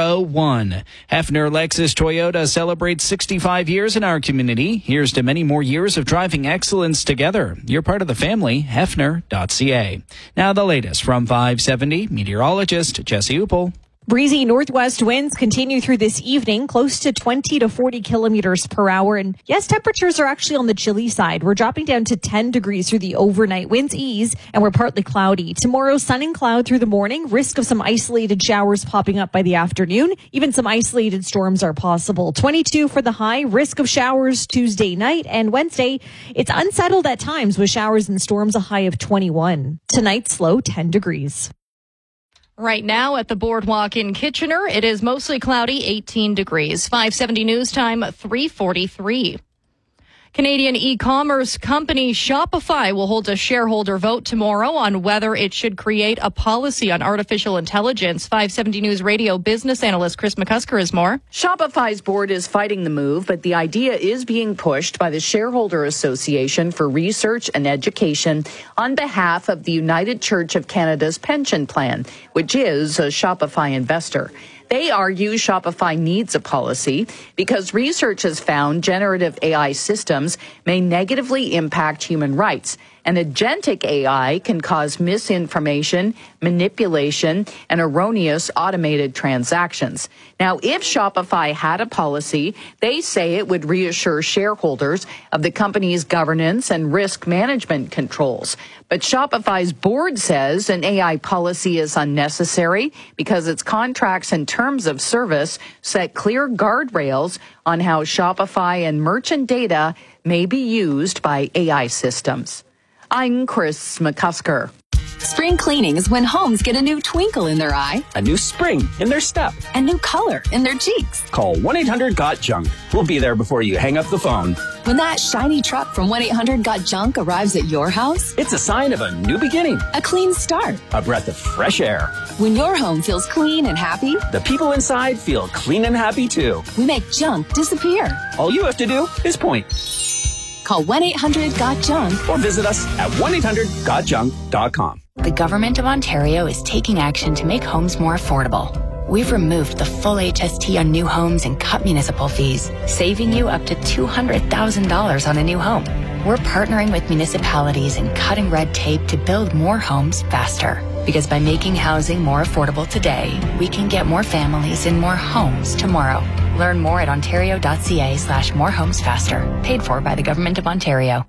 Speaker 6: 401. Hefner Lexus Toyota celebrates 65 years in our community. Here's to many more years of driving excellence together. You're part of the family, Hefner.ca. Now, the latest from 570, meteorologist Jesse Uppel.
Speaker 13: Breezy northwest winds continue through this evening, close to 20 to 40 kilometers per hour. And yes, temperatures are actually on the chilly side. We're dropping down to 10 degrees through the overnight. Winds ease and we're partly cloudy. Tomorrow, sun and cloud through the morning. Risk of some isolated showers popping up by the afternoon. Even some isolated storms are possible. 22 for the high. Risk of showers Tuesday night and Wednesday. It's unsettled at times with showers and storms, a high of 21. Tonight's low 10 degrees.
Speaker 2: Right now at the Boardwalk in Kitchener, it is mostly cloudy, 18 degrees. 570 News Time, 3:43. Canadian e-commerce company Shopify will hold a shareholder vote tomorrow on whether it should create a policy on artificial intelligence. 570 News Radio business analyst Chris McCusker has more.
Speaker 9: Shopify's board is fighting the move, but the idea is being pushed by the Shareholder Association for Research and Education on behalf of the United Church of Canada's pension plan, which is a Shopify investor. They argue Shopify needs a policy because research has found generative AI systems may negatively impact human rights, and agentic AI can cause misinformation, manipulation, and erroneous automated transactions. Now, if Shopify had a policy, they say it would reassure shareholders of the company's governance and risk management controls. But Shopify's board says an AI policy is unnecessary because its contracts and terms of service set clear guardrails on how Shopify and merchant data may be used by AI systems. I'm Chris McCusker.
Speaker 10: Spring cleaning is when homes get a new twinkle in their eye,
Speaker 31: a new spring in their step,
Speaker 10: a new color in their cheeks.
Speaker 31: Call 1-800-GOT-JUNK. We'll be there before you hang up the phone.
Speaker 10: When that shiny truck from 1-800-GOT-JUNK arrives at your house,
Speaker 31: it's a sign of a new beginning,
Speaker 10: a clean start,
Speaker 31: a breath of fresh air.
Speaker 10: When your home feels clean and happy,
Speaker 31: the people inside feel clean and happy too.
Speaker 10: We make junk disappear.
Speaker 31: All you have to do is point.
Speaker 10: Call 1-800-GOT-JUNK
Speaker 31: or visit us at 1-800-GOT-JUNK.com.
Speaker 11: The Government of Ontario is taking action to make homes more affordable. We've removed the full HST on new homes and cut municipal fees, saving you up to $200,000 on a new home. We're partnering with municipalities and cutting red tape to build more homes faster. Because by making housing more affordable today, we can get more families in more homes tomorrow. Learn more at ontario.ca/morehomesfaster. Paid for by the Government of Ontario.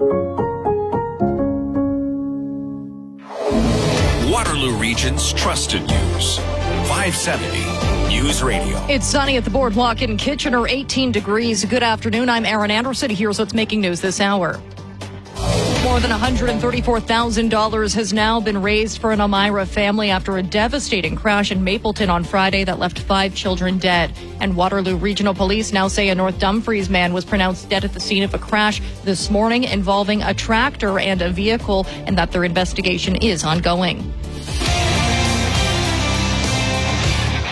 Speaker 4: Waterloo Region's trusted news. 570 News Radio.
Speaker 2: It's sunny at the Boardwalk in Kitchener, 18 degrees. Good afternoon. I'm Aaron Anderson. Here's what's making news this hour. More than $134,000 has now been raised for an Elmira family after a devastating crash in Mapleton on Friday that left 5 children dead. And Waterloo Regional Police now say a North Dumfries man was pronounced dead at the scene of a crash this morning involving a tractor and a vehicle, and that their investigation is ongoing.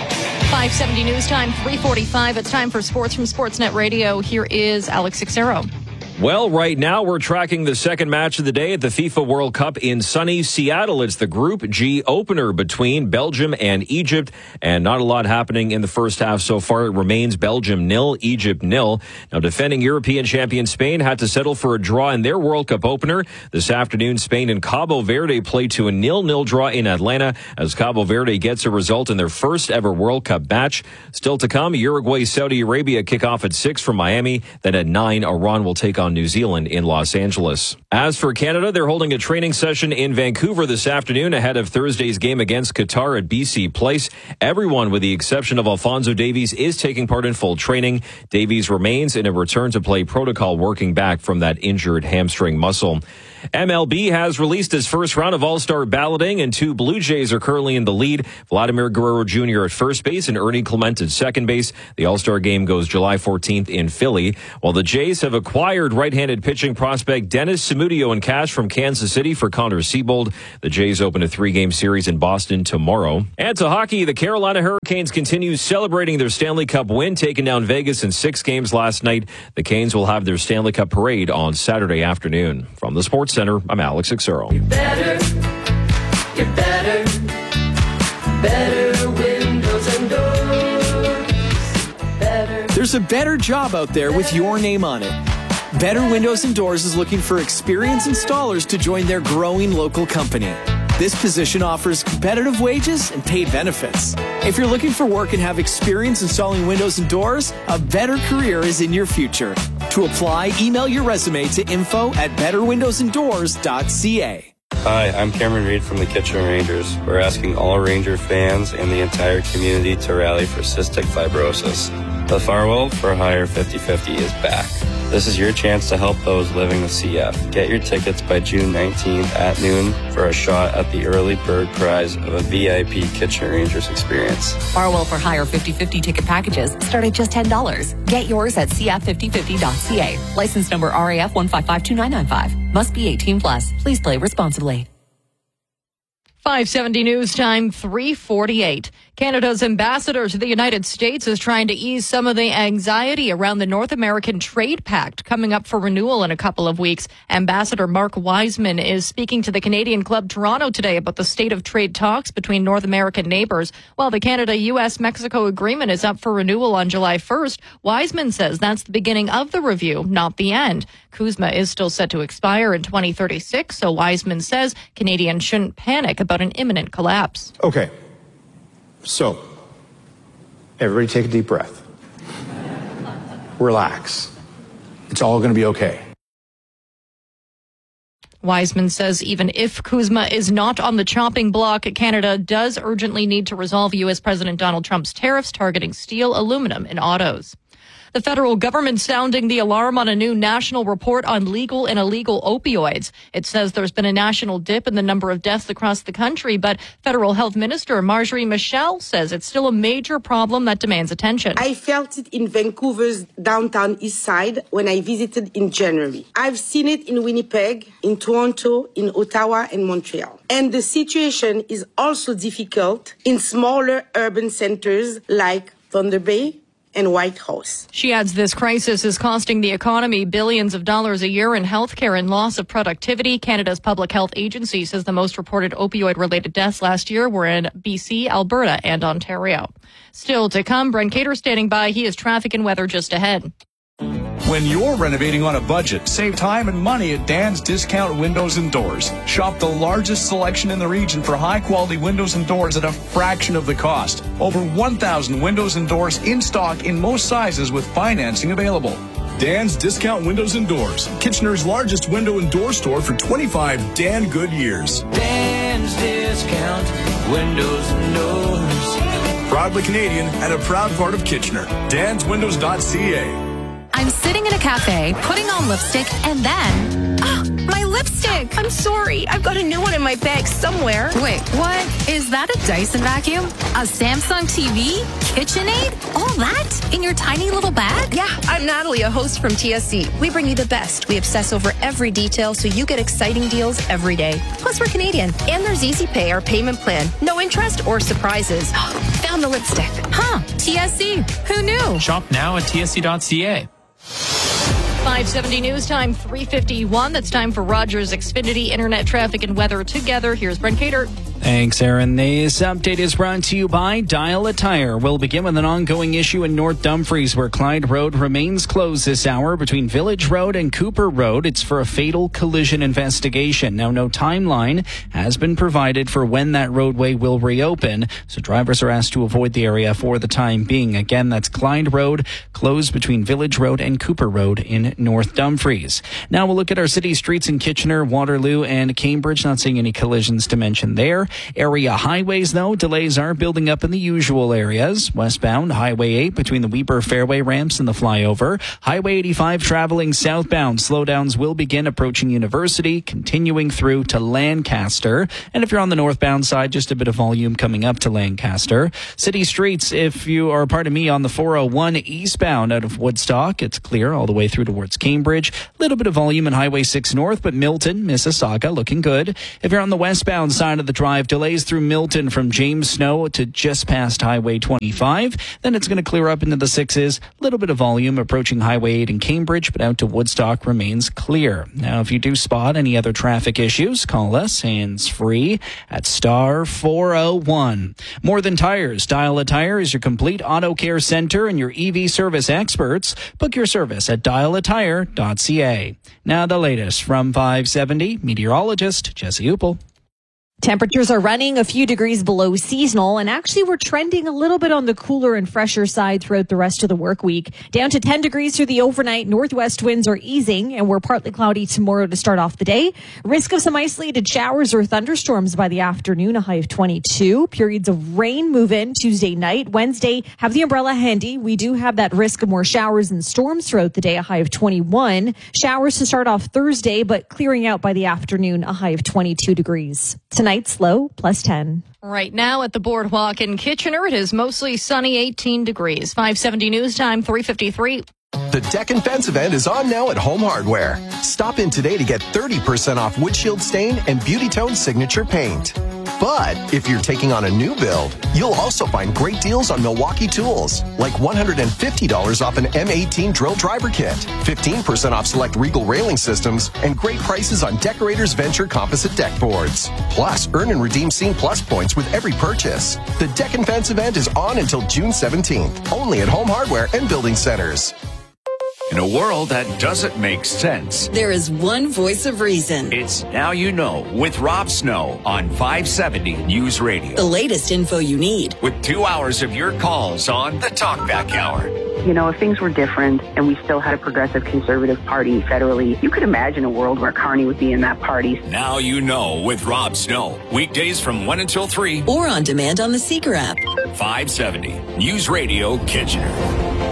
Speaker 2: 570 news time, 3:45. It's time for sports from Sportsnet Radio. Here is Alex Sixero.
Speaker 1: Well, right now we're tracking the second match of the day at the FIFA World Cup in sunny Seattle. It's the Group G opener between Belgium and Egypt, and not a lot happening in the first half so far. It remains Belgium 0, Egypt 0. Now, defending European champion Spain had to settle for a draw in their World Cup opener. This afternoon, Spain and Cabo Verde play to a 0-0 draw in Atlanta as Cabo Verde gets a result in their first ever World Cup match. Still to come, Uruguay, Saudi Arabia kick off at 6 from Miami. Then at 9, Iran will take on New Zealand in Los Angeles. As for Canada, they're holding a training session in Vancouver this afternoon ahead of Thursday's game against Qatar at BC Place. Everyone, with the exception of Alphonso Davies, is taking part in full training. Davies remains in a return-to-play protocol, working back from that injured hamstring muscle. MLB has released its first round of All-Star balloting, and 2 Blue Jays are currently in the lead. Vladimir Guerrero Jr. at first base and Ernie Clement at second base. The All-Star game goes July 14th in Philly, while the Jays have acquired right-handed pitching prospect Dennis Samudio in cash from Kansas City for Connor Siebold. The Jays open a 3-game series in Boston tomorrow. And to hockey, the Carolina Hurricanes continue celebrating their Stanley Cup win, taking down Vegas in 6 games last night. The Canes will have their Stanley Cup parade on Saturday afternoon. From the Sports Center, I'm Alex Sixero.
Speaker 27: Get better windows and doors.
Speaker 5: There's a better job out there with your name on it. Better Windows and Doors is looking for experienced installers to join their growing local company. This position offers competitive wages and paid benefits. If you're looking for work and have experience installing windows and doors, a better career is in your future. To apply, email your resume to info@betterwindowsanddoors.ca.
Speaker 12: Hi, I'm Cameron Reed from the Kitchener Rangers. We're asking all Ranger fans and the entire community to rally for cystic fibrosis. The Farwell for Hire 50/50 is back. This is your chance to help those living with CF. Get your tickets by June 19th at noon for a shot at the early bird prize of a VIP Kitchener Rangers experience.
Speaker 15: Farwell for Hire 50/50 ticket packages start at just $10. Get yours at cf5050.ca. License number RAF 1552995. Must be 18 plus. Please play responsibly.
Speaker 2: 570 news time, 3:48. Canada's ambassador to the United States is trying to ease some of the anxiety around the North American Trade Pact coming up for renewal in a couple of weeks. Ambassador Mark Wiseman is speaking to the Canadian Club Toronto today about the state of trade talks between North American neighbors. While the Canada-U.S.-Mexico agreement is up for renewal on July 1st, Wiseman says that's the beginning of the review, not the end. CUSMA is still set to expire in 2036, so Wiseman says Canadians shouldn't panic about an imminent collapse.
Speaker 16: Okay. So, everybody take a deep breath. Relax. It's all going to be okay.
Speaker 2: Wiseman says even if CUSMA is not on the chopping block, Canada does urgently need to resolve U.S. President Donald Trump's tariffs targeting steel, aluminum, and autos. The federal government sounding the alarm on a new national report on legal and illegal opioids. It says there's been a national dip in the number of deaths across the country, but Federal Health Minister Marjorie Michel says it's still a major problem that demands attention.
Speaker 17: I felt it in Vancouver's downtown east side when I visited in January. I've seen it in Winnipeg, in Toronto, in Ottawa, and Montreal. And the situation is also difficult in smaller urban centers like Thunder Bay and Whitehorse.
Speaker 2: She adds this crisis is costing the economy billions of dollars a year in healthcare and loss of productivity. Canada's Public Health Agency says the most reported opioid-related deaths last year were in BC, Alberta, and Ontario. Still to come, Brent Cater standing by. He has traffic and weather just ahead.
Speaker 18: When you're renovating on a budget, save time and money at Dan's Discount Windows and Doors. Shop the largest selection in the region for high-quality windows and doors at a fraction of the cost. Over 1,000 windows and doors in stock in most sizes with financing available. Dan's Discount Windows and Doors, Kitchener's largest window and door store for 25 Dan good years.
Speaker 27: Dan's Discount Windows and Doors.
Speaker 18: Proudly Canadian and a proud part of Kitchener. DansWindows.ca.
Speaker 33: I'm sitting in a cafe, putting on lipstick, and then... my lipstick! I'm sorry. I've got a new one in my bag somewhere. Wait, what? Is that a Dyson vacuum? A Samsung TV? KitchenAid? All that? In your tiny little bag?
Speaker 19: Yeah, I'm Natalie, a host from TSC. We bring you the best. We obsess over every detail so you get exciting deals every day. Plus, we're Canadian. And there's Easy Pay, our payment plan. No interest or surprises.
Speaker 33: Found the lipstick. Huh. TSC. Who knew?
Speaker 3: Shop now at tsc.ca.
Speaker 2: 570 news time, 3:51. That's time for Rogers Xfinity Internet Traffic and Weather Together. Here's Brent Cater.
Speaker 6: Thanks, Aaron. This update is brought to you by Dial a Tire. We'll begin with an ongoing issue in North Dumfries where Clyde Road remains closed this hour between Village Road and Cooper Road. It's for a fatal collision investigation. Now, no timeline has been provided for when that roadway will reopen, so drivers are asked to avoid the area for the time being. Again, that's Clyde Road, closed between Village Road and Cooper Road in North Dumfries. Now we'll look at our city streets in Kitchener, Waterloo, and Cambridge. Not seeing any collisions to mention there. Area highways, though, delays are building up in the usual areas. Westbound, Highway 8 between the Weber Fairway ramps and the flyover. Highway 85 traveling southbound. Slowdowns will begin approaching University, continuing through to Lancaster. And if you're on the northbound side, just a bit of volume coming up to Lancaster. City streets, if you are, pardon me, on the 401 eastbound out of Woodstock, it's clear all the way through towards Cambridge. A little bit of volume in Highway 6 north, but Milton, Mississauga, looking good. If you're on the westbound side of the drive, delays through Milton from James Snow to just past Highway 25. Then it's going to clear up into the 6s. A little bit of volume approaching Highway 8 in Cambridge, but out to Woodstock remains clear. Now, if you do spot any other traffic issues, call us hands-free at star 401. More Than Tires. Dial a Tire is your complete auto care center and your EV service experts. Book your service at dialatire.ca. Now the latest from 570, meteorologist Jesse Uppel.
Speaker 13: Temperatures are running a few degrees below seasonal, and actually we're trending a little bit on the cooler and fresher side throughout the rest of the work week. Down to 10 degrees through the overnight. Northwest winds are easing, and we're partly cloudy tomorrow to start off the day. Risk of some isolated showers or thunderstorms by the afternoon, a high of 22. Periods of rain move in Tuesday night. Wednesday, have the umbrella handy. We do have that risk of more showers and storms throughout the day, a high of 21. Showers to start off Thursday, but clearing out by the afternoon, a high of 22 degrees. Tonight's low, plus 10.
Speaker 2: Right now at the Boardwalk in Kitchener, it is mostly sunny, 18 degrees. 570 news time, 3:53.
Speaker 7: The Deck and Fence event is on now at Home Hardware. Stop in today to get 30% off Windshield Stain and Beauty Tone Signature Paint. But if you're taking on a new build, you'll also find great deals on Milwaukee tools, like $150 off an M18 drill driver kit, 15% off select Regal railing systems, and great prices on Decorators Venture composite deck boards. Plus, earn and redeem Scene Plus points with every purchase. The Deck and Fence event is on until June 17th, only at Home Hardware and Building Centers.
Speaker 4: In a world that doesn't make sense,
Speaker 14: there is one voice of reason.
Speaker 4: It's Now You Know with Rob Snow on 570 News Radio.
Speaker 14: The latest info you need.
Speaker 4: With 2 hours of your calls on the Talkback Hour.
Speaker 20: You know, if things were different and we still had a progressive conservative party federally, you could imagine a world where Carney would be in that party.
Speaker 4: Now You Know with Rob Snow. Weekdays from 1 until 3.
Speaker 14: Or on demand on the Seeker app.
Speaker 4: 570 News Radio Kitchener.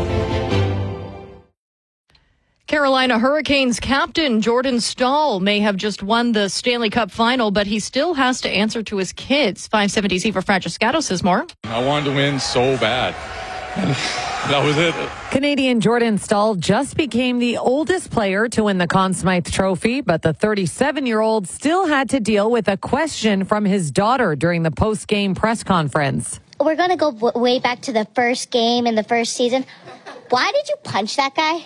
Speaker 2: Carolina Hurricanes captain Jordan Staal may have just won the Stanley Cup final, but he still has to answer to his kids. 570's Eva Francescato says more.
Speaker 21: I wanted to win so bad. That was it.
Speaker 22: Canadian Jordan Staal just became the oldest player to win the Conn Smythe Trophy, but the 37-year-old still had to deal with a question from his daughter during the post-game press conference.
Speaker 23: We're going to go way back to the first game in the first season. Why did you punch that guy?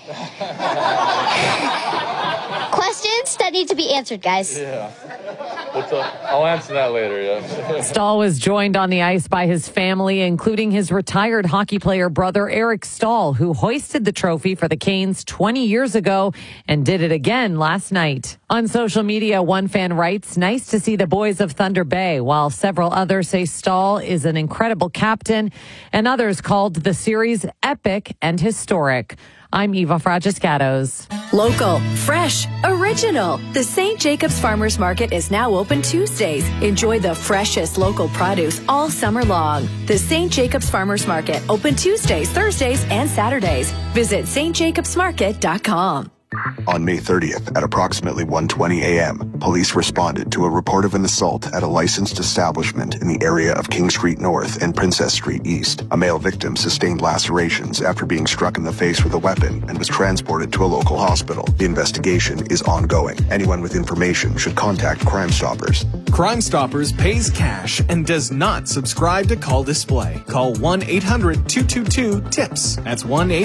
Speaker 23: Questions that need to be answered, guys.
Speaker 21: Yeah. I'll answer that later, yeah.
Speaker 22: Staal was joined on the ice by his family, including his retired hockey player brother, Eric Staal, who hoisted the trophy for the Canes 20 years ago and did it again last night. On social media, one fan writes, "Nice to see the boys of Thunder Bay," while several others say Staal is an incredible captain, and others called the series epic and historic. I'm Eva Francescatos.
Speaker 10: Local, fresh, original. The St. Jacobs Farmers Market is now open Tuesdays. Enjoy the freshest local produce all summer long. The St. Jacobs Farmers Market, open Tuesdays, Thursdays, and Saturdays. Visit stjacobsmarket.com.
Speaker 1: On May 30th, at approximately 1:20 a.m., police responded to a report of an assault at a licensed establishment in the area of King Street North and Princess Street East. A male victim sustained lacerations after being struck in the face with a weapon and was transported to a local hospital. The investigation is ongoing. Anyone with information should contact Crime Stoppers.
Speaker 5: Crime Stoppers pays cash and does not subscribe to call display. Call 1-800-222-TIPS. That's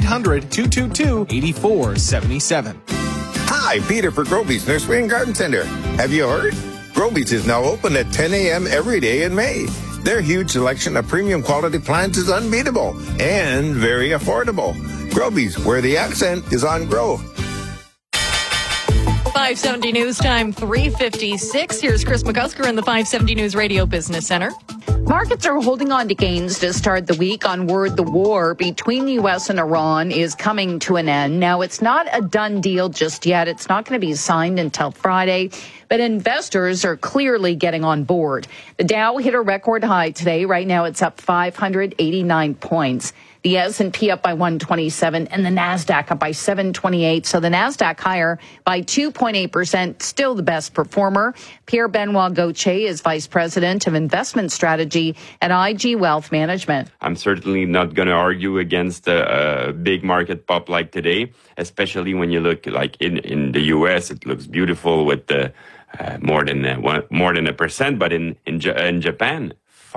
Speaker 5: 1-800-222-8477.
Speaker 8: Hi, Peter for Groby's Nursery and Garden Center. Have you heard? Groby's is now open at 10 a.m. every day in May. Their huge selection of premium quality plants is unbeatable and very affordable. Groby's, where the accent is on grow.
Speaker 2: 570 News Time, 3:56. Here's Chris McCusker in the 570 News Radio Business Center.
Speaker 9: Markets are holding on to gains to start the week on word the war between the U.S. and Iran is coming to an end. Now, it's not a done deal just yet. It's not going to be signed until Friday, but investors are clearly getting on board. The Dow hit a record high today. Right now, it's up 589 points. The S&P up by 127 and the NASDAQ up by 728. So the NASDAQ higher by 2.8%, still the best performer. Pierre-Benoit Gauthier is Vice President of Investment Strategy at IG Wealth Management.
Speaker 11: I'm certainly not going to argue against a big market pop like today, especially when you look like in the U.S. It looks beautiful with the more than 1%, but in Japan,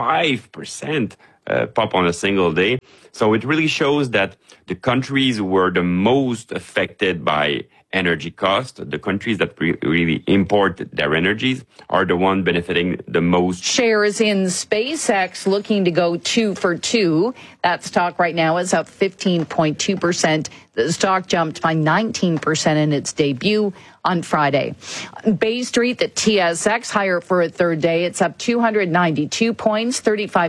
Speaker 11: 5%. Pop on a single day. So it really shows that the countries who were the most affected by energy cost, the countries that really import their energies, are the one benefiting the most.
Speaker 9: Shares in SpaceX looking to go 2 for 2. That stock right now is up 15.2%. The stock jumped by 19% in its debut on Friday. On Bay Street, the TSX higher for a third day. It's up 292 points,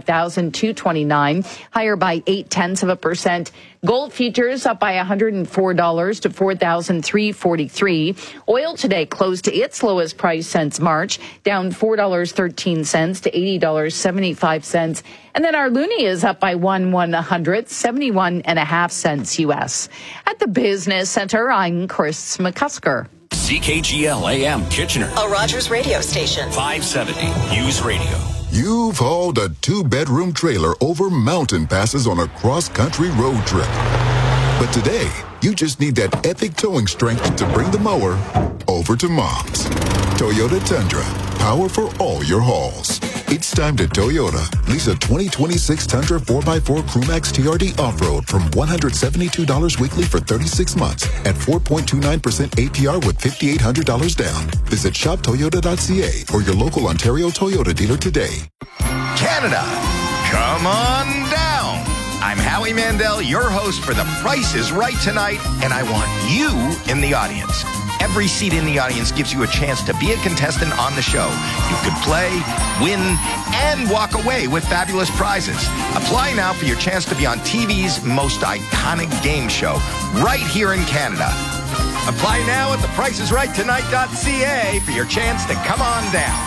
Speaker 9: 35,229, higher by 0.8%. Gold futures up by $104 to $4,343. Oil today closed to its lowest price since March, down $4.13 to $80.75. And then our loonie is up by 1/100, 71.5 cents U.S. At the Business Center, I'm Chris McCusker.
Speaker 4: CKGL AM Kitchener.
Speaker 14: A Rogers radio station.
Speaker 4: 570 News Radio.
Speaker 24: You've hauled a 2-bedroom trailer over mountain passes on a cross-country road trip. But today, you just need that epic towing strength to bring the mower over to Mom's. Toyota Tundra. Power for all your hauls. It's time to Toyota. Lease a 2026 Tundra 4x4 Crewmax TRD Off-Road from $172 weekly for 36 months at 4.29% APR with $5,800 down. Visit shoptoyota.ca or your local Ontario Toyota dealer today.
Speaker 25: Canada, come on down. I'm Howie Mandel, your host for The Price is Right tonight, and I want you in the audience. Every seat in the audience gives you a chance to be a contestant on the show. You could play, win, and walk away with fabulous prizes. Apply now for your chance to be on TV's most iconic game show, right here in Canada. Apply now at thepriceisrighttonight.ca for your chance to come on down.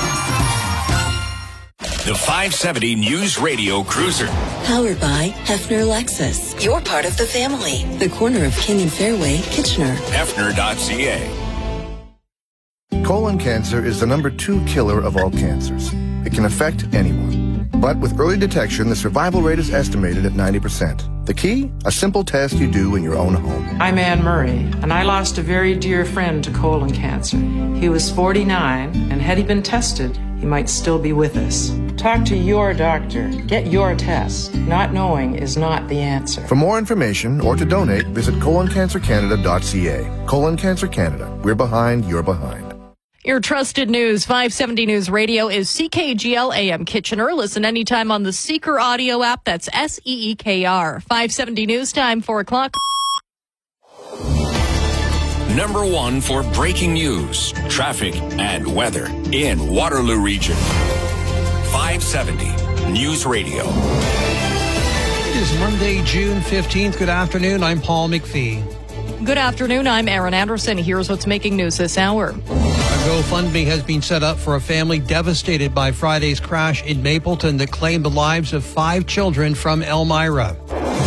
Speaker 4: The 570 News Radio Cruiser.
Speaker 14: Powered by Hefner Lexus. You're part of the family. The corner of King and Fairway, Kitchener.
Speaker 4: Hefner.ca.
Speaker 26: Colon cancer is the #2 killer of all cancers. It can affect anyone. But with early detection, the survival rate is estimated at 90%. The key? A simple test you do in your own home.
Speaker 28: I'm Anne Murray, and I lost a very dear friend to colon cancer. He was 49, and had he been tested, he might still be with us. Talk to your doctor. Get your test. Not knowing is not the answer.
Speaker 26: For more information or to donate, visit coloncancercanada.ca. Colon Cancer Canada. We're behind, you're behind.
Speaker 2: Your trusted news, 570 News Radio, is CKGL AM Kitchener. Listen anytime on the Seeker audio app. That's SEEKR. 570 News Time, 4 o'clock.
Speaker 4: Number 1 for breaking news, traffic, and weather in Waterloo Region. 570 News Radio.
Speaker 29: It is Monday, June 15th. Good afternoon. I'm Paul McPhee.
Speaker 2: Good afternoon. I'm Aaron Anderson. Here's what's making news this hour.
Speaker 29: A GoFundMe has been set up for a family devastated by Friday's crash in Mapleton that claimed the lives of 5 children from Elmira.
Speaker 2: A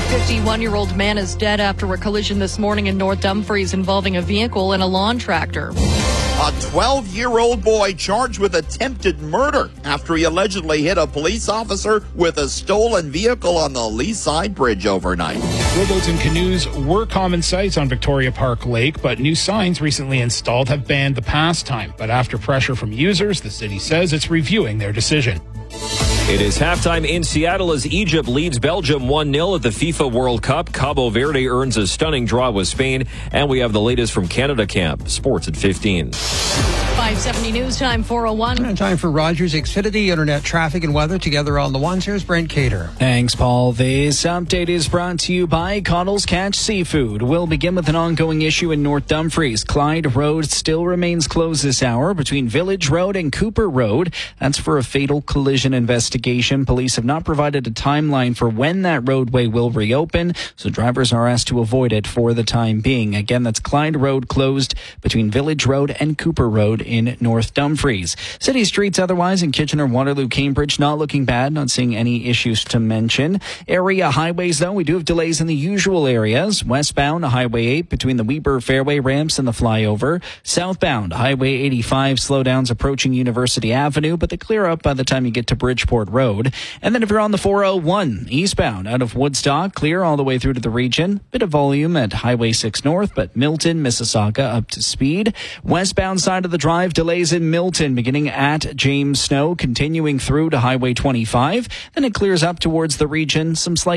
Speaker 2: 51-year-old man is dead after a collision this morning in North Dumfries involving a vehicle and a lawn tractor.
Speaker 3: A 12-year-old boy charged with attempted murder after he allegedly hit a police officer with a stolen vehicle on the Leaside Bridge overnight.
Speaker 6: Rowboats and canoes were common sights on Victoria Park Lake, but new signs recently installed have banned the pastime. But after pressure from users, the city says it's reviewing their decision.
Speaker 12: It is halftime in Seattle as Egypt leads Belgium 1-0 at the FIFA World Cup. Cabo Verde earns a stunning draw with Spain. And we have the latest from Canada Camp. Sports at 15.
Speaker 2: 570 News Time 4:01.
Speaker 29: Time for Rogers Xfinity Internet traffic and weather together on the ones. Here's Brent Cater.
Speaker 15: Thanks, Paul. This update is brought to you by Cottle's Catch Seafood. We'll begin with an ongoing issue in North Dumfries. Clyde Road still remains closed this hour between Village Road and Cooper Road. That's for a fatal collision investigation. Police have not provided a timeline for when that roadway will reopen, so drivers are asked to avoid it for the time being. Again, that's Clyde Road closed between Village Road and Cooper Road in North Dumfries. City streets otherwise in Kitchener, Waterloo, Cambridge, not looking bad, not seeing any issues to mention. Area highways, though, we do have delays in the usual areas. Westbound, Highway 8 between the Weber Fairway ramps and the flyover. Southbound, Highway 85, slowdowns approaching University Avenue, but they clear up by the time you get to Bridgeport Road. And then if you're on the 401 eastbound out of Woodstock, clear all the way through to the region. Bit of volume at Highway 6 North, but Milton, Mississauga up to speed. Westbound side of the drive, delays in Milton beginning at James Snow, continuing through to Highway 25. Then it clears up towards the region. Some slight